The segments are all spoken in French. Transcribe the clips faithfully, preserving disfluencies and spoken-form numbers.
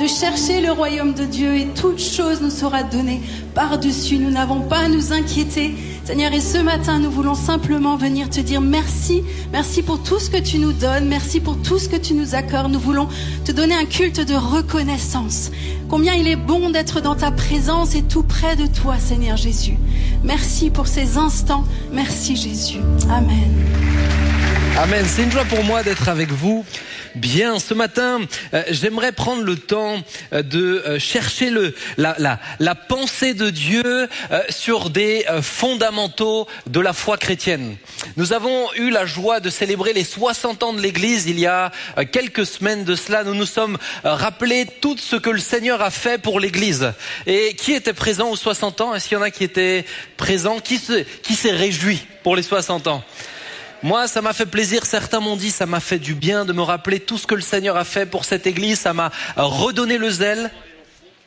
chercher le royaume de Dieu et toute chose nous sera donnée par-dessus. Nous n'avons pas à nous inquiéter. Seigneur, et ce matin, nous voulons simplement venir te dire merci. Merci pour tout ce que tu nous donnes. Merci pour tout ce que tu nous accordes. Nous voulons te donner un culte de reconnaissance. Combien il est bon d'être dans ta présence et tout près de toi, Seigneur Jésus. Merci pour ces instants. Merci Jésus. Amen. Amen. C'est une joie pour moi d'être avec vous. Bien, ce matin, euh, j'aimerais prendre le temps euh, de euh, chercher le, la, la, la pensée de Dieu euh, sur des euh, fondamentaux de la foi chrétienne. Nous avons eu la joie de célébrer les soixante ans de l'Église il y a euh, quelques semaines de cela. Nous nous sommes euh, rappelés tout ce que le Seigneur a fait pour l'Église. Et qui était présent aux soixante ans? Est-ce qu'il y en a qui étaient présents? Qui se, qui s'est réjoui pour les soixante ans? Moi, ça m'a fait plaisir. Certains m'ont dit, ça m'a fait du bien de me rappeler tout ce que le Seigneur a fait pour cette église. Ça m'a redonné le zèle. Pardon ?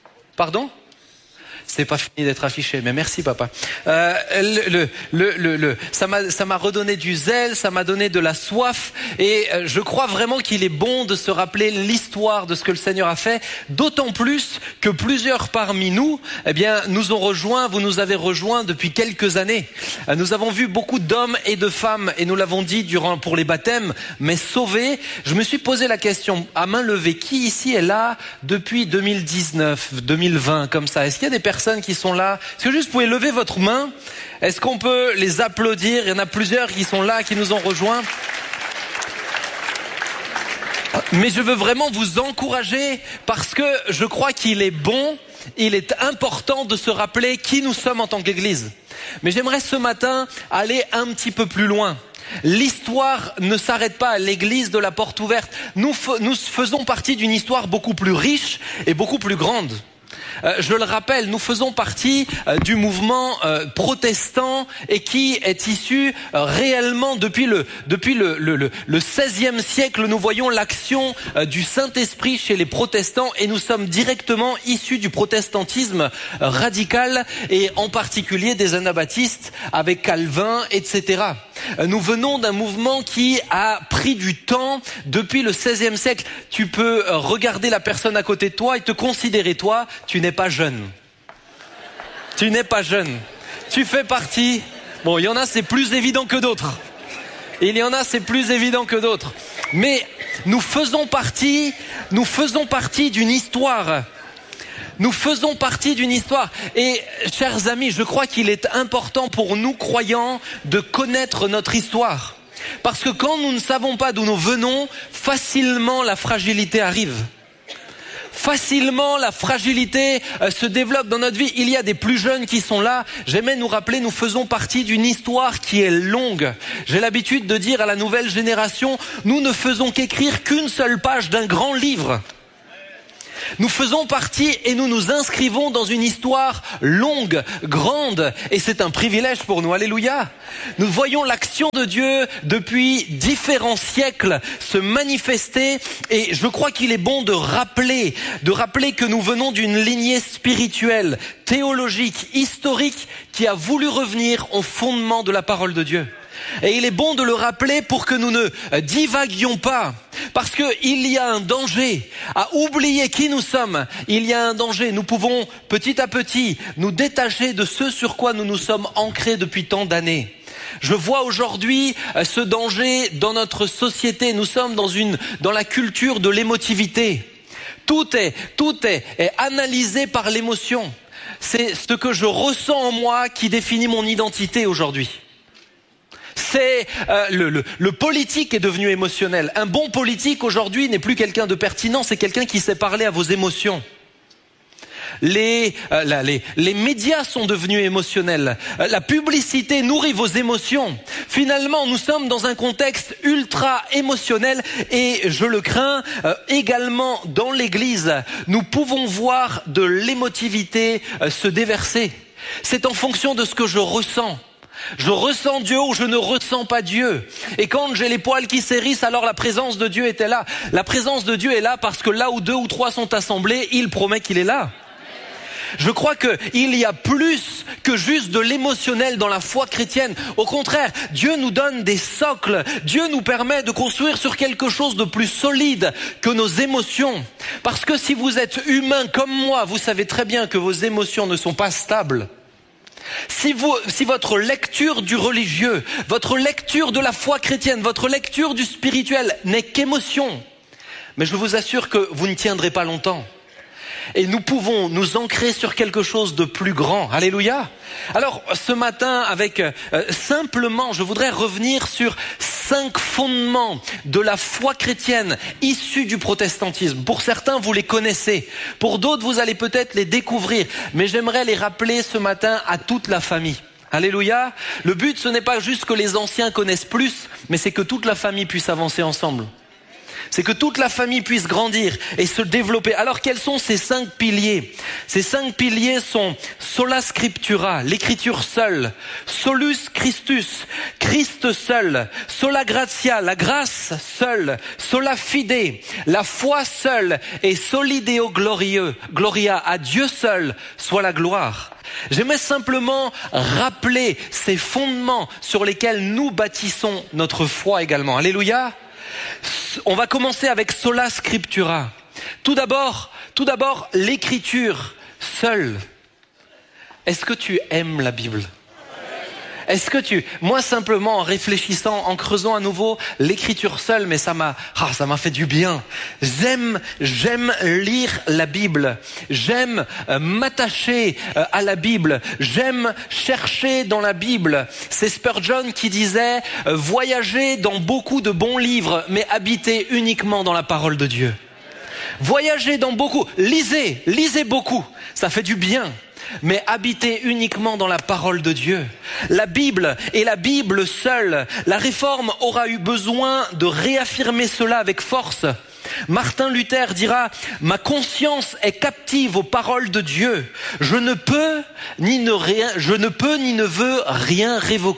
C'est pas fini d'être affiché, mais merci papa. Euh, le, le, le, le, ça m'a, ça m'a redonné du zèle, ça m'a donné de la soif, et je crois vraiment qu'il est bon de se rappeler l'histoire de ce que le Seigneur a fait. D'autant plus que plusieurs parmi nous, eh bien, nous ont rejoints. Vous nous avez rejoints depuis quelques années. Nous avons vu beaucoup d'hommes et de femmes, et nous l'avons dit durant pour les baptêmes, mais sauvés. Je me suis posé la question à main levée, qui ici est là depuis deux mille dix-neuf, deux mille vingt, comme ça? Est-ce qu'il y a des personnes qui sont là? Est-ce que juste vous pouvez lever votre main? Est-ce qu'on peut les applaudir? Il y en a plusieurs qui sont là, qui nous ont rejoints. Mais je veux vraiment vous encourager parce que je crois qu'il est bon, il est important de se rappeler qui nous sommes en tant qu'Église. Mais j'aimerais ce matin aller un petit peu plus loin. L'histoire ne s'arrête pas à l'église de la porte ouverte. Nous, nous faisons partie d'une histoire beaucoup plus riche et beaucoup plus grande. Euh, je le rappelle, nous faisons partie euh, du mouvement euh, protestant et qui est issu euh, réellement depuis le depuis le, le, le, le seizième siècle. Nous voyons l'action euh, du Saint-Esprit chez les protestants et nous sommes directement issus du protestantisme euh, radical et en particulier des anabaptistes avec Calvin, et cetera. Euh, nous venons d'un mouvement qui a pris du temps depuis le seizième siècle. Tu peux euh, regarder la personne à côté de toi et te considérer toi, tu n'es pas jeune. Tu n'es pas jeune. Tu fais partie. Bon, il y en a, c'est plus évident que d'autres. Il y en a, c'est plus évident que d'autres. Mais nous faisons partie, nous faisons partie d'une histoire. Nous faisons partie d'une histoire. Et, chers amis, je crois qu'il est important pour nous, croyants, de connaître notre histoire. Parce que quand nous ne savons pas d'où nous venons, facilement la fragilité arrive. Facilement, la fragilité euh, se développe dans notre vie. Il y a des plus jeunes qui sont là. J'aimais nous rappeler, nous faisons partie d'une histoire qui est longue. J'ai l'habitude de dire à la nouvelle génération, nous ne faisons qu'écrire qu'une seule page d'un grand livre. Nous faisons partie et nous nous inscrivons dans une histoire longue, grande, et c'est un privilège pour nous. Alléluia. Nous voyons l'action de Dieu depuis différents siècles se manifester et je crois qu'il est bon de rappeler, de rappeler que nous venons d'une lignée spirituelle, théologique, historique qui a voulu revenir au fondement de la parole de Dieu. Et il est bon de le rappeler pour que nous ne divaguions pas. Parce qu'il y a un danger à oublier qui nous sommes. Il y a un danger. Nous pouvons petit à petit nous détacher de ce sur quoi nous nous sommes ancrés depuis tant d'années. Je vois aujourd'hui ce danger dans notre société. Nous sommes dans une, dans la culture de l'émotivité. Tout est, tout est, est analysé par l'émotion. C'est ce que je ressens en moi qui définit mon identité aujourd'hui. C'est euh, le, le, le politique est devenu émotionnel. Un bon politique aujourd'hui n'est plus quelqu'un de pertinent, c'est quelqu'un qui sait parler à vos émotions. Les, euh, la, les, les médias sont devenus émotionnels. Euh, la publicité nourrit vos émotions. Finalement, nous sommes dans un contexte ultra émotionnel et je le crains euh, également dans l'Église. Nous pouvons voir de l'émotivité euh, se déverser. C'est en fonction de ce que je ressens. Je ressens Dieu ou je ne ressens pas Dieu. Et quand j'ai les poils qui s'hérissent, alors la présence de Dieu était là. La présence de Dieu est là parce que là où deux ou trois sont assemblés, il promet qu'il est là. Je crois qu'il y a plus que juste de l'émotionnel dans la foi chrétienne. Au contraire, Dieu nous donne des socles. Dieu nous permet de construire sur quelque chose de plus solide que nos émotions. Parce que si vous êtes humain comme moi, vous savez très bien que vos émotions ne sont pas stables. Si, vous, si votre lecture du religieux, votre lecture de la foi chrétienne, votre lecture du spirituel n'est qu'émotion, mais je vous assure que vous ne tiendrez pas longtemps. Et nous pouvons nous ancrer sur quelque chose de plus grand. Alléluia. Alors, ce matin, avec euh, simplement, je voudrais revenir sur cinq fondements de la foi chrétienne issus du protestantisme. Pour certains, vous les connaissez. Pour d'autres, vous allez peut-être les découvrir. Mais j'aimerais les rappeler ce matin à toute la famille. Alléluia. Le but, ce n'est pas juste que les anciens connaissent plus, mais c'est que toute la famille puisse avancer ensemble. C'est que toute la famille puisse grandir et se développer. Alors quels sont ces cinq piliers? Ces cinq piliers sont sola scriptura, l'écriture seule, solus Christus, Christ seul, sola gratia, la grâce seule, sola fide, la foi seule et soli Deo glorieux, gloria, à Dieu seul soit la gloire. J'aimerais simplement rappeler ces fondements sur lesquels nous bâtissons notre foi également. Alléluia. On va commencer avec sola scriptura. Tout d'abord, tout d'abord, l'écriture seule. Est-ce que tu aimes la Bible? Est-ce que tu, moi simplement en réfléchissant, en creusant à nouveau l'écriture seule, mais ça m'a, ah, ça m'a fait du bien. J'aime, j'aime lire la Bible. J'aime euh, m'attacher euh, à la Bible. J'aime chercher dans la Bible. C'est Spurgeon qui disait euh, voyager dans beaucoup de bons livres, mais habiter uniquement dans la parole de Dieu. Voyager dans beaucoup, lisez, lisez beaucoup. Ça fait du bien. Mais habiter uniquement dans la parole de Dieu. La Bible et la Bible seule. La Réforme aura eu besoin de réaffirmer cela avec force. Martin Luther dira « Ma conscience est captive aux paroles de Dieu. Je ne peux ni ne rien, je ne peux ni ne veux rien révoquer. »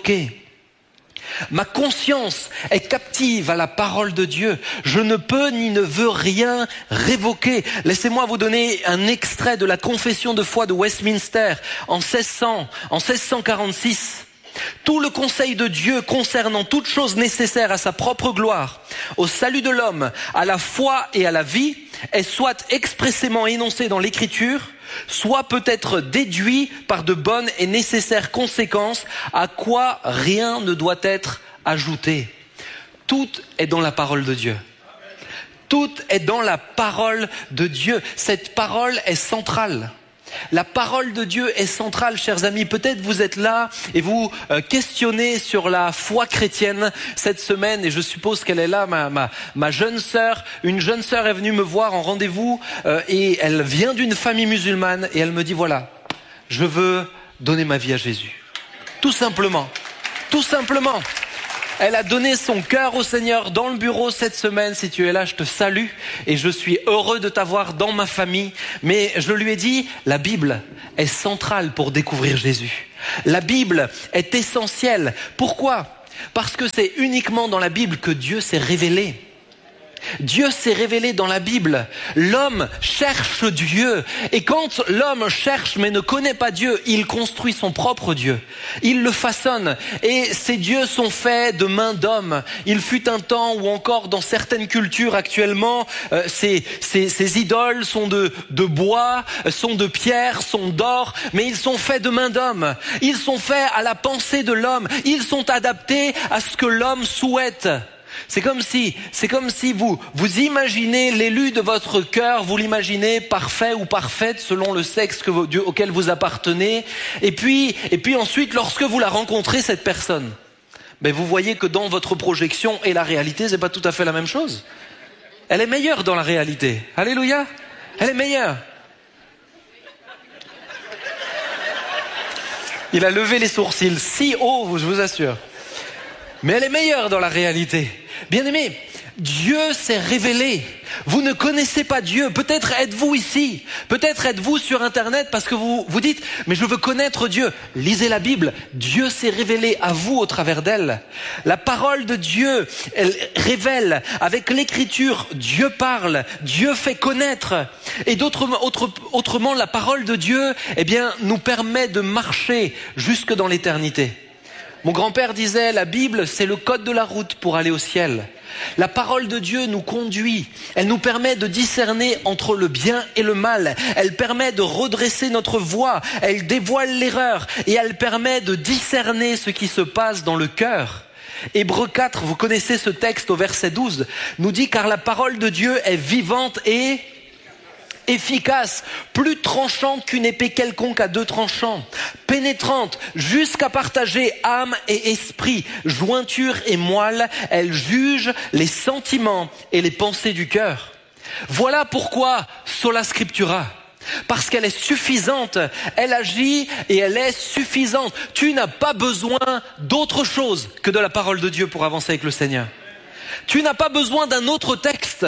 Ma conscience est captive à la parole de Dieu. Je ne peux ni ne veux rien révoquer. Laissez-moi vous donner un extrait de la confession de foi de Westminster en seize cents, en seize cent quarante-six. Tout le conseil de Dieu concernant toute chose nécessaire à sa propre gloire, au salut de l'homme, à la foi et à la vie, est soit expressément énoncé dans l'Écriture, soit peut être déduit par de bonnes et nécessaires conséquences, à quoi rien ne doit être ajouté. Tout est dans la parole de Dieu. Tout est dans la parole de Dieu. Cette parole est centrale. La parole de Dieu est centrale, chers amis. Peut-être vous êtes là et vous euh, questionnez sur la foi chrétienne cette semaine, et je suppose qu'elle est là, ma, ma, ma jeune sœur. Une jeune sœur est venue me voir en rendez-vous euh, et elle vient d'une famille musulmane et elle me dit voilà, je veux donner ma vie à Jésus. Tout simplement, tout simplement. Elle a donné son cœur au Seigneur dans le bureau cette semaine. Si tu es là, je te salue et je suis heureux de t'avoir dans ma famille. Mais je lui ai dit, la Bible est centrale pour découvrir Jésus. La Bible est essentielle. Pourquoi? Parce que c'est uniquement dans la Bible que Dieu s'est révélé. Dieu s'est révélé dans la Bible. L'homme cherche Dieu. Et quand l'homme cherche mais ne connaît pas Dieu, il construit son propre Dieu. Il le façonne. Et ces dieux sont faits de mains d'hommes. Il fut un temps où encore dans certaines cultures actuellement, euh, ces, ces, ces idoles sont de, de bois, sont de pierre, sont d'or, mais ils sont faits de mains d'hommes. Ils sont faits à la pensée de l'homme. Ils sont adaptés à ce que l'homme souhaite. C'est comme si, c'est comme si vous, vous imaginez l'élu de votre cœur, vous l'imaginez parfait ou parfaite selon le sexe que vous, auquel vous appartenez. Et puis, et puis ensuite, lorsque vous la rencontrez, cette personne, ben vous voyez que dans votre projection et la réalité, c'est pas tout à fait la même chose. Elle est meilleure dans la réalité. Alléluia. Elle est meilleure. Il a levé les sourcils si haut, je vous assure. Mais elle est meilleure dans la réalité. Bien-aimés, Dieu s'est révélé. Vous ne connaissez pas Dieu. Peut-être êtes-vous ici. Peut-être êtes-vous sur Internet parce que vous vous dites « Mais je veux connaître Dieu ». Lisez la Bible. Dieu s'est révélé à vous au travers d'elle. La parole de Dieu, elle révèle. Avec l'Écriture, Dieu parle. Dieu fait connaître. Et d'autrement, autre, autrement, la parole de Dieu, eh bien, nous permet de marcher jusque dans l'éternité. Mon grand-père disait « La Bible, c'est le code de la route pour aller au ciel ». La parole de Dieu nous conduit, elle nous permet de discerner entre le bien et le mal, elle permet de redresser notre voie, elle dévoile l'erreur et elle permet de discerner ce qui se passe dans le cœur. Hébreux quatre, vous connaissez ce texte au verset douze, nous dit « Car la parole de Dieu est vivante et efficace, plus tranchante qu'une épée quelconque à deux tranchants, pénétrante jusqu'à partager âme et esprit, jointure et moelle, elle juge les sentiments et les pensées du cœur. » Voilà pourquoi sola scriptura. Parce qu'elle est suffisante, elle agit et elle est suffisante. Tu n'as pas besoin d'autre chose que de la parole de Dieu pour avancer avec le Seigneur. Tu n'as pas besoin d'un autre texte.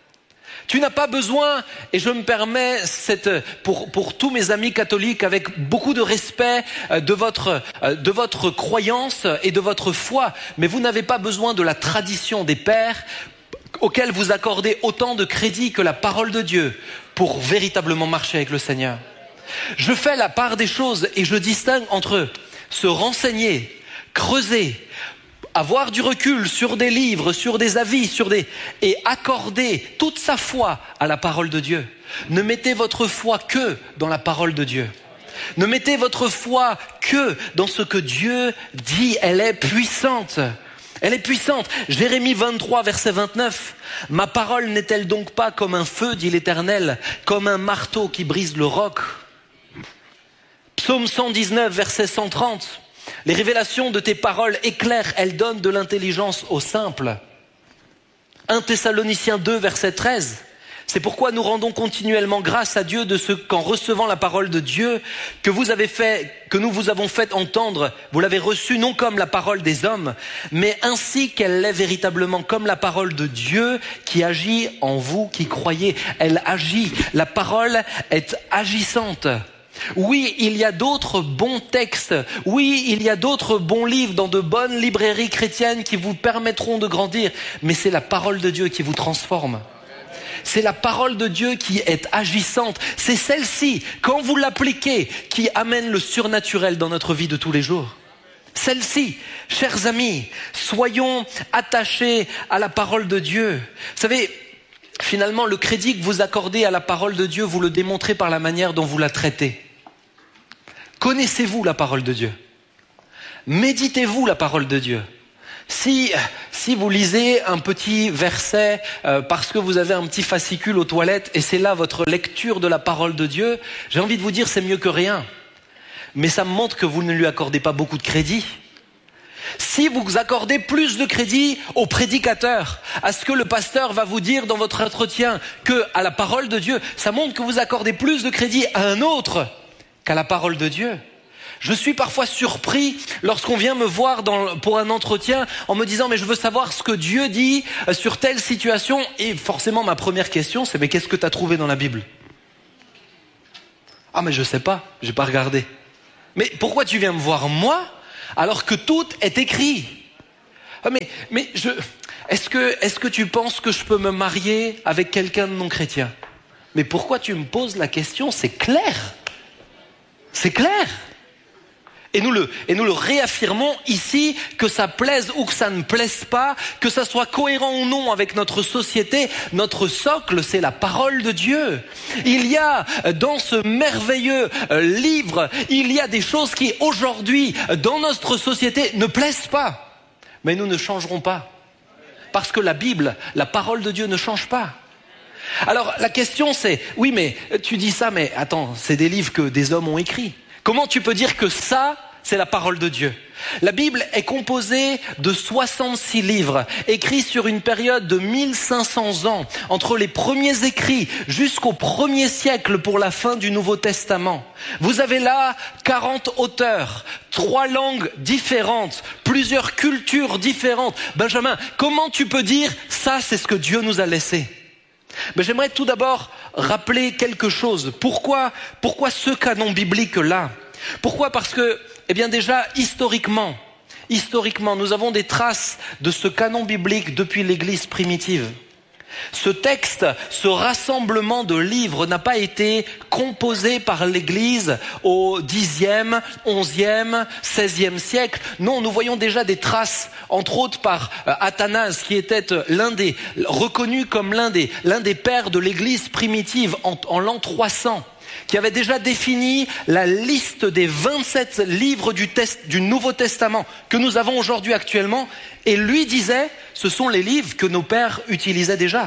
Tu n'as pas besoin, et je me permets cette, pour, pour tous mes amis catholiques avec beaucoup de respect de votre, de votre croyance et de votre foi, mais vous n'avez pas besoin de la tradition des pères auxquels vous accordez autant de crédit que la parole de Dieu pour véritablement marcher avec le Seigneur. Je fais la part des choses et je distingue entre se renseigner, creuser, avoir du recul sur des livres, sur des avis, sur des et accorder toute sa foi à la parole de Dieu. Ne mettez votre foi que dans la parole de Dieu. Ne mettez votre foi que dans ce que Dieu dit. Elle est puissante. Elle est puissante. Jérémie vingt-trois, verset vingt-neuf. « Ma parole n'est-elle donc pas comme un feu, dit l'Éternel, comme un marteau qui brise le roc ?» Psaume cent dix-neuf, verset cent trente. Les révélations de tes paroles éclairent, elles donnent de l'intelligence aux simples. un Thessaloniciens deux, verset treize. C'est pourquoi nous rendons continuellement grâce à Dieu de ce qu'en recevant la parole de Dieu que vous avez fait, que nous vous avons fait entendre, vous l'avez reçue non comme la parole des hommes, mais ainsi qu'elle l'est véritablement comme la parole de Dieu qui agit en vous qui croyez. Elle agit. La parole est agissante. Oui, il y a d'autres bons textes. Oui, il y a d'autres bons livres dans de bonnes librairies chrétiennes qui vous permettront de grandir. Mais c'est la parole de Dieu qui vous transforme. C'est la parole de Dieu qui est agissante. C'est celle-ci, quand vous l'appliquez, qui amène le surnaturel dans notre vie de tous les jours. Celle-ci, chers amis, soyons attachés à la parole de Dieu. Vous savez, finalement, le crédit que vous accordez à la parole de Dieu, vous le démontrez par la manière dont vous la traitez. Connaissez-vous la parole de Dieu? Méditez-vous la parole de Dieu? Si, si vous lisez un petit verset euh, parce que vous avez un petit fascicule aux toilettes et c'est là votre lecture de la parole de Dieu, j'ai envie de vous dire c'est mieux que rien. Mais ça me montre que vous ne lui accordez pas beaucoup de crédit. Si vous accordez plus de crédit au prédicateur, à ce que le pasteur va vous dire dans votre entretien que à la parole de Dieu, ça montre que vous accordez plus de crédit à un autre qu'à la parole de Dieu. Je suis parfois surpris lorsqu'on vient me voir dans, pour un entretien en me disant « mais je veux savoir ce que Dieu dit sur telle situation » et forcément ma première question c'est « mais qu'est-ce que tu as trouvé dans la Bible ?» « Ah mais je sais pas, j'ai pas regardé. » Mais pourquoi tu viens me voir moi alors que tout est écrit? Ah mais, mais je, est-ce que, est-ce que tu penses que je peux me marier avec quelqu'un de non chrétien? Mais pourquoi tu me poses la question? C'est clair. C'est clair. Et nous le, et nous le réaffirmons ici, que ça plaise ou que ça ne plaise pas, que ça soit cohérent ou non avec notre société, notre socle, c'est la parole de Dieu. Il y a dans ce merveilleux livre, il y a des choses qui aujourd'hui, dans notre société, ne plaisent pas. Mais nous ne changerons pas. Parce que la Bible, la parole de Dieu ne change pas. Alors la question c'est, oui mais tu dis ça, mais attends, c'est des livres que des hommes ont écrits. Comment tu peux dire que ça, c'est la parole de Dieu? La Bible est composée de soixante-six livres, écrits sur une période de mille cinq cents ans, entre les premiers écrits jusqu'au premier siècle pour la fin du Nouveau Testament. Vous avez là quarante auteurs, trois langues différentes, plusieurs cultures différentes. Benjamin, comment tu peux dire ça, c'est ce que Dieu nous a laissé? Mais j'aimerais tout d'abord rappeler quelque chose. Pourquoi, pourquoi ce canon biblique-là? Pourquoi? Parce que, eh bien déjà, historiquement, historiquement, nous avons des traces de ce canon biblique depuis l'Église primitive. Ce texte, ce rassemblement de livres n'a pas été composé par l'Église au dixième, onzième, seizième siècle. Non, nous voyons déjà des traces, entre autres par Athanase, qui était l'un des, reconnu comme l'un des, l'un des pères de l'Église primitive en, en l'an trois cents, qui avait déjà défini la liste des vingt-sept livres du, test, du Nouveau Testament que nous avons aujourd'hui actuellement, et lui disait, ce sont les livres que nos pères utilisaient déjà.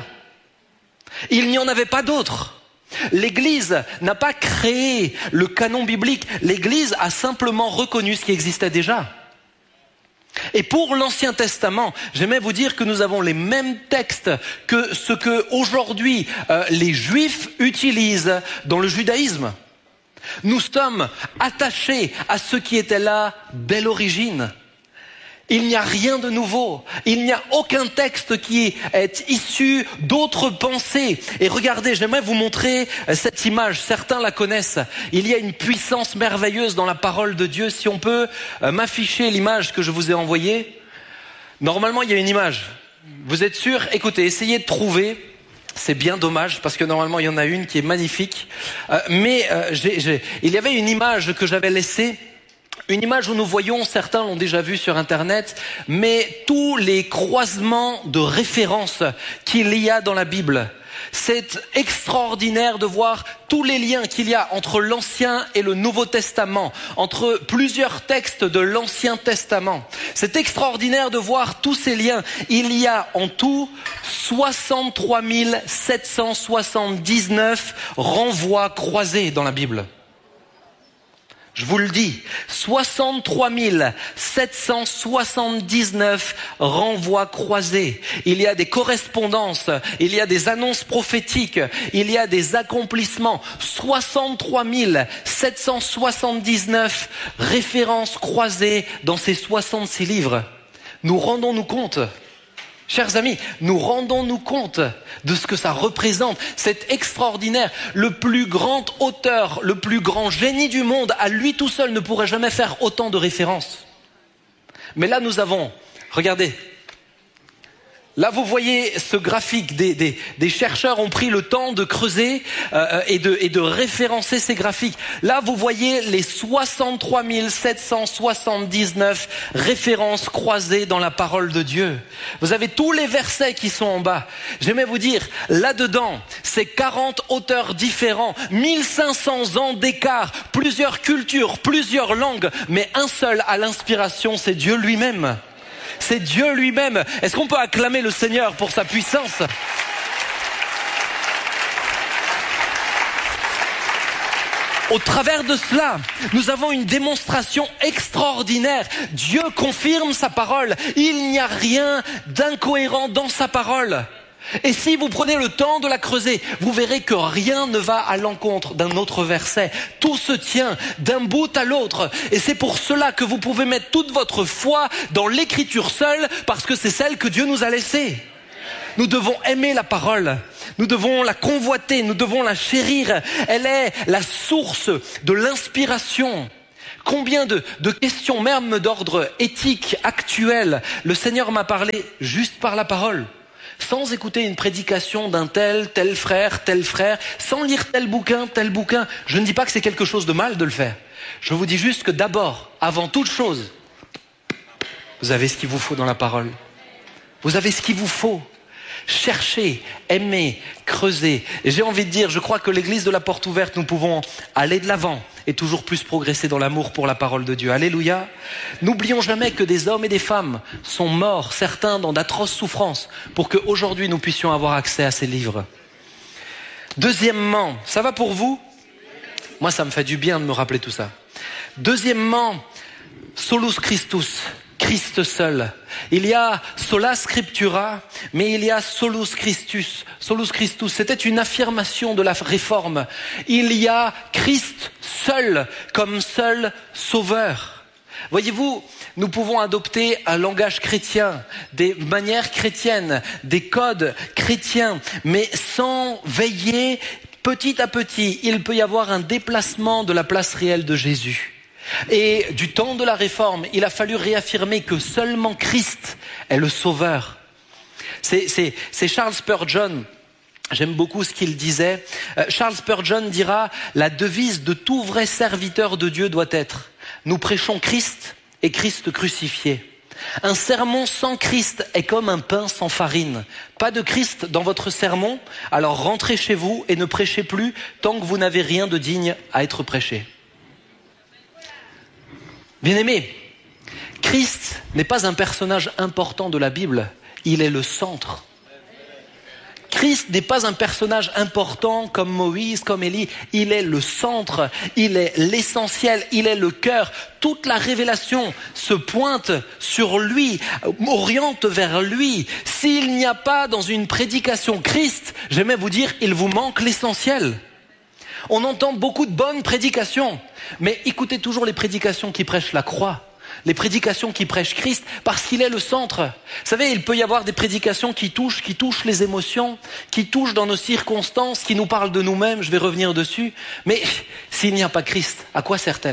Il n'y en avait pas d'autres. L'Église n'a pas créé le canon biblique, l'Église a simplement reconnu ce qui existait déjà. Et pour l'Ancien Testament, j'aimerais vous dire que nous avons les mêmes textes que ce que aujourd'hui euh, les Juifs utilisent dans le judaïsme. Nous sommes attachés à ce qui était là dès l'origine. Il n'y a rien de nouveau. Il n'y a aucun texte qui est issu d'autres pensées. Et regardez, j'aimerais vous montrer cette image. Certains la connaissent. Il y a une puissance merveilleuse dans la parole de Dieu. Si on peut m'afficher l'image que je vous ai envoyée. Normalement, il y a une image. Vous êtes sûr? Écoutez, essayez de trouver. C'est bien dommage parce que normalement, il y en a une qui est magnifique. Euh, mais euh, j'ai, j'ai... il y avait une image que j'avais laissée. Une image où nous voyons, certains l'ont déjà vu sur Internet, mais tous les croisements de références qu'il y a dans la Bible. C'est extraordinaire de voir tous les liens qu'il y a entre l'Ancien et le Nouveau Testament, entre plusieurs textes de l'Ancien Testament. C'est extraordinaire de voir tous ces liens. Il y a en tout soixante-trois mille sept cent soixante-dix-neuf renvois croisés dans la Bible. Je vous le dis, soixante-trois mille sept cent soixante-dix-neuf renvois croisés. Il y a des correspondances, il y a des annonces prophétiques, il y a des accomplissements. soixante-trois mille sept cent soixante-dix-neuf références croisées dans ces soixante-six livres. Nous rendons-nous compte ? Chers amis, nous rendons-nous compte de ce que ça représente. C'est extraordinaire. Le plus grand auteur, le plus grand génie du monde, à lui tout seul, ne pourrait jamais faire autant de références. Mais là, nous avons, regardez, là vous voyez ce graphique, des, des, des chercheurs ont pris le temps de creuser euh, et, de, et de référencer ces graphiques. Là vous voyez les soixante-trois mille sept cent soixante-dix-neuf références croisées dans la parole de Dieu. Vous avez tous les versets qui sont en bas. J'aimerais vous dire, là-dedans, c'est quarante auteurs différents, mille cinq cents ans d'écart, plusieurs cultures, plusieurs langues, mais un seul à l'inspiration, c'est Dieu lui-même. C'est Dieu lui-même. Est-ce qu'on peut acclamer le Seigneur pour sa puissance? Au travers de cela, nous avons une démonstration extraordinaire. Dieu confirme sa parole. Il n'y a rien d'incohérent dans sa parole. Et si vous prenez le temps de la creuser, vous verrez que rien ne va à l'encontre d'un autre verset. Tout se tient d'un bout à l'autre. Et c'est pour cela que vous pouvez mettre toute votre foi dans l'écriture seule, parce que c'est celle que Dieu nous a laissée. Nous devons aimer la parole. Nous devons la convoiter. Nous devons la chérir. Elle est la source de l'inspiration. Combien de, de questions, même d'ordre éthique actuel, le Seigneur m'a parlé juste par la parole. Sans écouter une prédication d'un tel, tel frère, tel frère, sans lire tel bouquin, tel bouquin. Je ne dis pas que c'est quelque chose de mal de le faire. Je vous dis juste que d'abord, avant toute chose, vous avez ce qu'il vous faut dans la parole. Vous avez ce qu'il vous faut. Cherchez, aimez, creusez. Et j'ai envie de dire, je crois que l'église de la porte ouverte, nous pouvons aller de l'avant et toujours plus progresser dans l'amour pour la parole de Dieu. Alléluia. N'oublions jamais que des hommes et des femmes sont morts, certains dans d'atroces souffrances, pour qu'aujourd'hui nous puissions avoir accès à ces livres. Deuxièmement, ça va pour vous? Moi, ça me fait du bien de me rappeler tout ça. Deuxièmement, solus Christus. Christ seul. Il y a sola scriptura, mais il y a solus Christus. Solus Christus, c'était une affirmation de la réforme. Il y a Christ seul comme seul sauveur. Voyez-vous, Nous pouvons adopter un langage chrétien, des manières chrétiennes, des codes chrétiens, mais sans veiller, petit à petit, il peut y avoir un déplacement de la place réelle de Jésus. Et du temps de la Réforme, il a fallu réaffirmer que seulement Christ est le Sauveur. C'est, c'est, c'est Charles Spurgeon. J'aime beaucoup ce qu'il disait. Charles Spurgeon dira « La devise de tout vrai serviteur de Dieu doit être « Nous prêchons Christ et Christ crucifié ». Un sermon sans Christ est comme un pain sans farine. Pas de Christ dans votre sermon, alors rentrez chez vous et ne prêchez plus tant que vous n'avez rien de digne à être prêché. Bien-aimés, Christ n'est pas un personnage important de la Bible, il est le centre. Christ n'est pas un personnage important comme Moïse, comme Élie. Il est le centre, il est l'essentiel, il est le cœur. Toute la révélation se pointe sur lui, oriente vers lui. S'il n'y a pas dans une prédication Christ, j'aimais vous dire, il vous manque l'essentiel. On entend beaucoup de bonnes prédications, mais écoutez toujours les prédications qui prêchent la croix. Les prédications qui prêchent Christ, parce qu'il est le centre. Vous savez, il peut y avoir des prédications qui touchent, qui touchent les émotions, qui touchent dans nos circonstances, qui nous parlent de nous-mêmes, je vais revenir dessus. Mais s'il n'y a pas Christ, à quoi sert-elle ?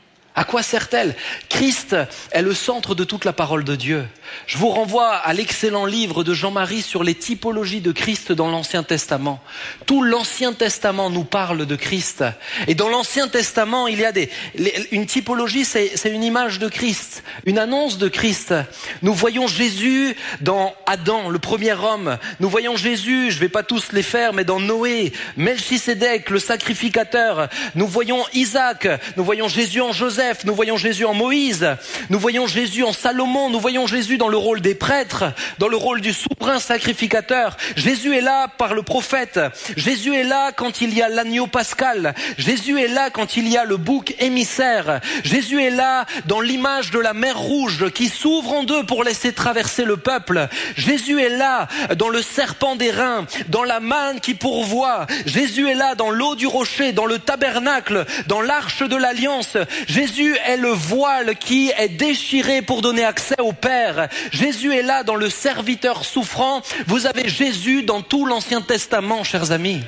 À quoi sert-elle ? Christ est le centre de toute la parole de Dieu. Je vous renvoie à l'excellent livre de Jean-Marie sur les typologies de Christ dans l'Ancien Testament. Tout l'Ancien Testament nous parle de Christ. Et dans l'Ancien Testament, il y a des, les, une typologie, c'est, c'est une image de Christ, une annonce de Christ. Nous voyons Jésus dans Adam, le premier homme. Nous voyons Jésus, je ne vais pas tous les faire, mais dans Noé, Melchisédek, le sacrificateur. Nous voyons Isaac, nous voyons Jésus en Joseph. Nous voyons Jésus en Moïse, nous voyons Jésus en Salomon, nous voyons Jésus dans le rôle des prêtres, dans le rôle du souverain sacrificateur. Jésus est là par le prophète, Jésus est là quand il y a l'agneau pascal, Jésus est là quand il y a le bouc émissaire, Jésus est là dans l'image de la mer rouge qui s'ouvre en deux pour laisser traverser le peuple. Jésus est là dans le serpent d'airain, dans la manne qui pourvoit. Jésus est là dans l'eau du rocher, dans le tabernacle, dans l'arche de l'alliance. Jésus est le voile qui est déchiré pour donner accès au Père. Jésus est là dans le serviteur souffrant. Vous avez Jésus dans tout l'Ancien Testament, chers amis.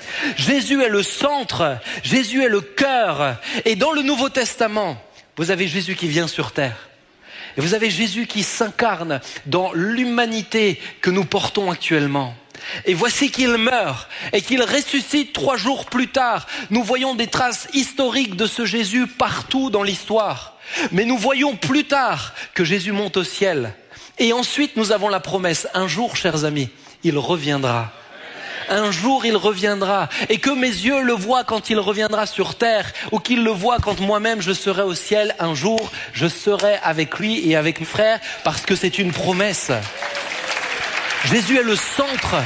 Jésus est le centre, Jésus est le cœur. Et dans le Nouveau Testament, vous avez Jésus qui vient sur terre. Et vous avez Jésus qui s'incarne dans l'humanité que nous portons actuellement. Et voici qu'il meurt et qu'il ressuscite trois jours plus tard. Nous voyons des traces historiques de ce Jésus partout dans l'histoire. Mais nous voyons plus tard que Jésus monte au ciel. Et ensuite nous avons la promesse, un jour, chers amis, il reviendra. Un jour il reviendra. Et que mes yeux le voient quand il reviendra sur terre, ou qu'il le voit quand moi-même je serai au ciel, un jour je serai avec lui et avec mes frères, parce que c'est une promesse. Jésus est le centre.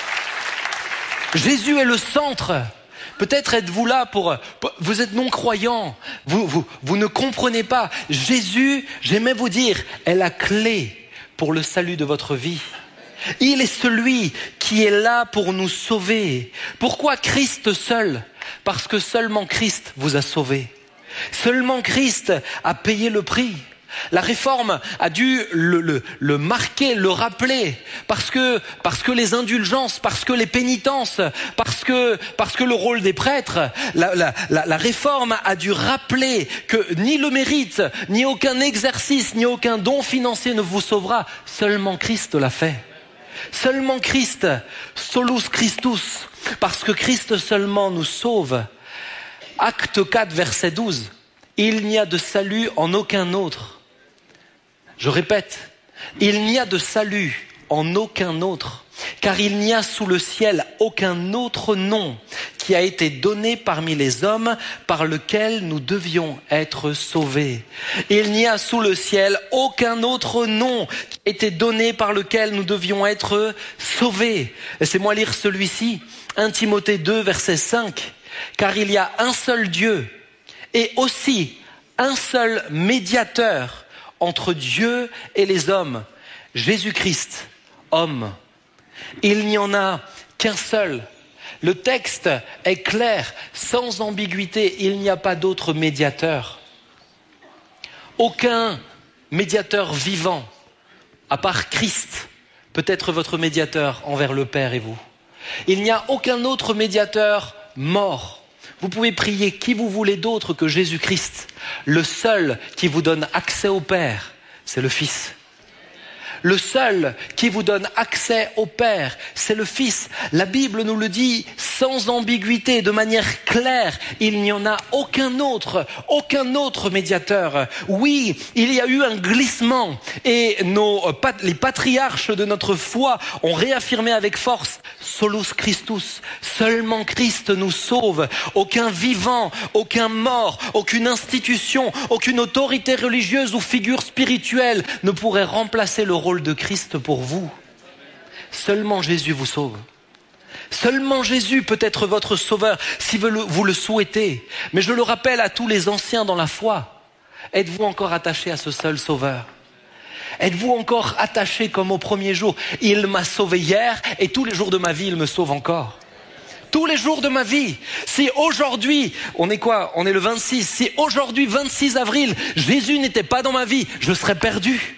Jésus est le centre. Peut-être êtes-vous là pour... Vous êtes non-croyants. Vous, vous, vous ne comprenez pas. Jésus, j'aimais vous dire, est la clé pour le salut de votre vie. Il est celui qui est là pour nous sauver. Pourquoi Christ seul ? Parce que seulement Christ vous a sauvé. Seulement Christ a payé le prix. La réforme a dû le, le, le marquer, le rappeler, parce que, parce que les indulgences, parce que les pénitences, parce que, parce que le rôle des prêtres, la, la, la, la réforme a dû rappeler que ni le mérite, ni aucun exercice, ni aucun don financier ne vous sauvera. Seulement Christ l'a fait. Seulement Christ, solus Christus, parce que Christ seulement nous sauve. Acte quatre, verset douze. Il n'y a de salut en aucun autre. Je répète, il n'y a de salut en aucun autre, car il n'y a sous le ciel aucun autre nom qui a été donné parmi les hommes par lequel nous devions être sauvés. Il n'y a sous le ciel aucun autre nom qui a été donné par lequel nous devions être sauvés. Laissez-moi lire celui-ci, premier Timothée deux, verset cinq. Car il y a un seul Dieu et aussi un seul médiateur entre Dieu et les hommes, Jésus-Christ, homme. Il n'y en a qu'un seul. Le texte est clair, sans ambiguïté, il n'y a pas d'autre médiateur. Aucun médiateur vivant, à part Christ, peut être votre médiateur envers le Père et vous. Il n'y a aucun autre médiateur mort. Vous pouvez prier qui vous voulez d'autre que Jésus-Christ. Le seul qui vous donne accès au Père, c'est le Fils. Le seul qui vous donne accès au Père, c'est le Fils. La Bible nous le dit sans ambiguïté, de manière claire. Il n'y en a aucun autre, aucun autre médiateur. Oui, il y a eu un glissement et nos, les patriarches de notre foi ont réaffirmé avec force « Solus Christus ». Seulement Christ nous sauve. Aucun vivant, aucun mort, aucune institution, aucune autorité religieuse ou figure spirituelle ne pourrait remplacer le rôle de Christ pour vous. Seulement Jésus vous sauve. Seulement Jésus peut être votre sauveur si vous le, vous le souhaitez. Mais je le rappelle à tous les anciens dans la foi, êtes-vous encore attachés à ce seul sauveur? Êtes-vous encore attachés comme au premier jour? Il m'a sauvé hier et tous les jours de ma vie, il me sauve encore. Tous les jours de ma vie. Si aujourd'hui, on est quoi? On est le vingt-six. Si aujourd'hui, vingt-six avril, Jésus n'était pas dans ma vie, je serais perdu.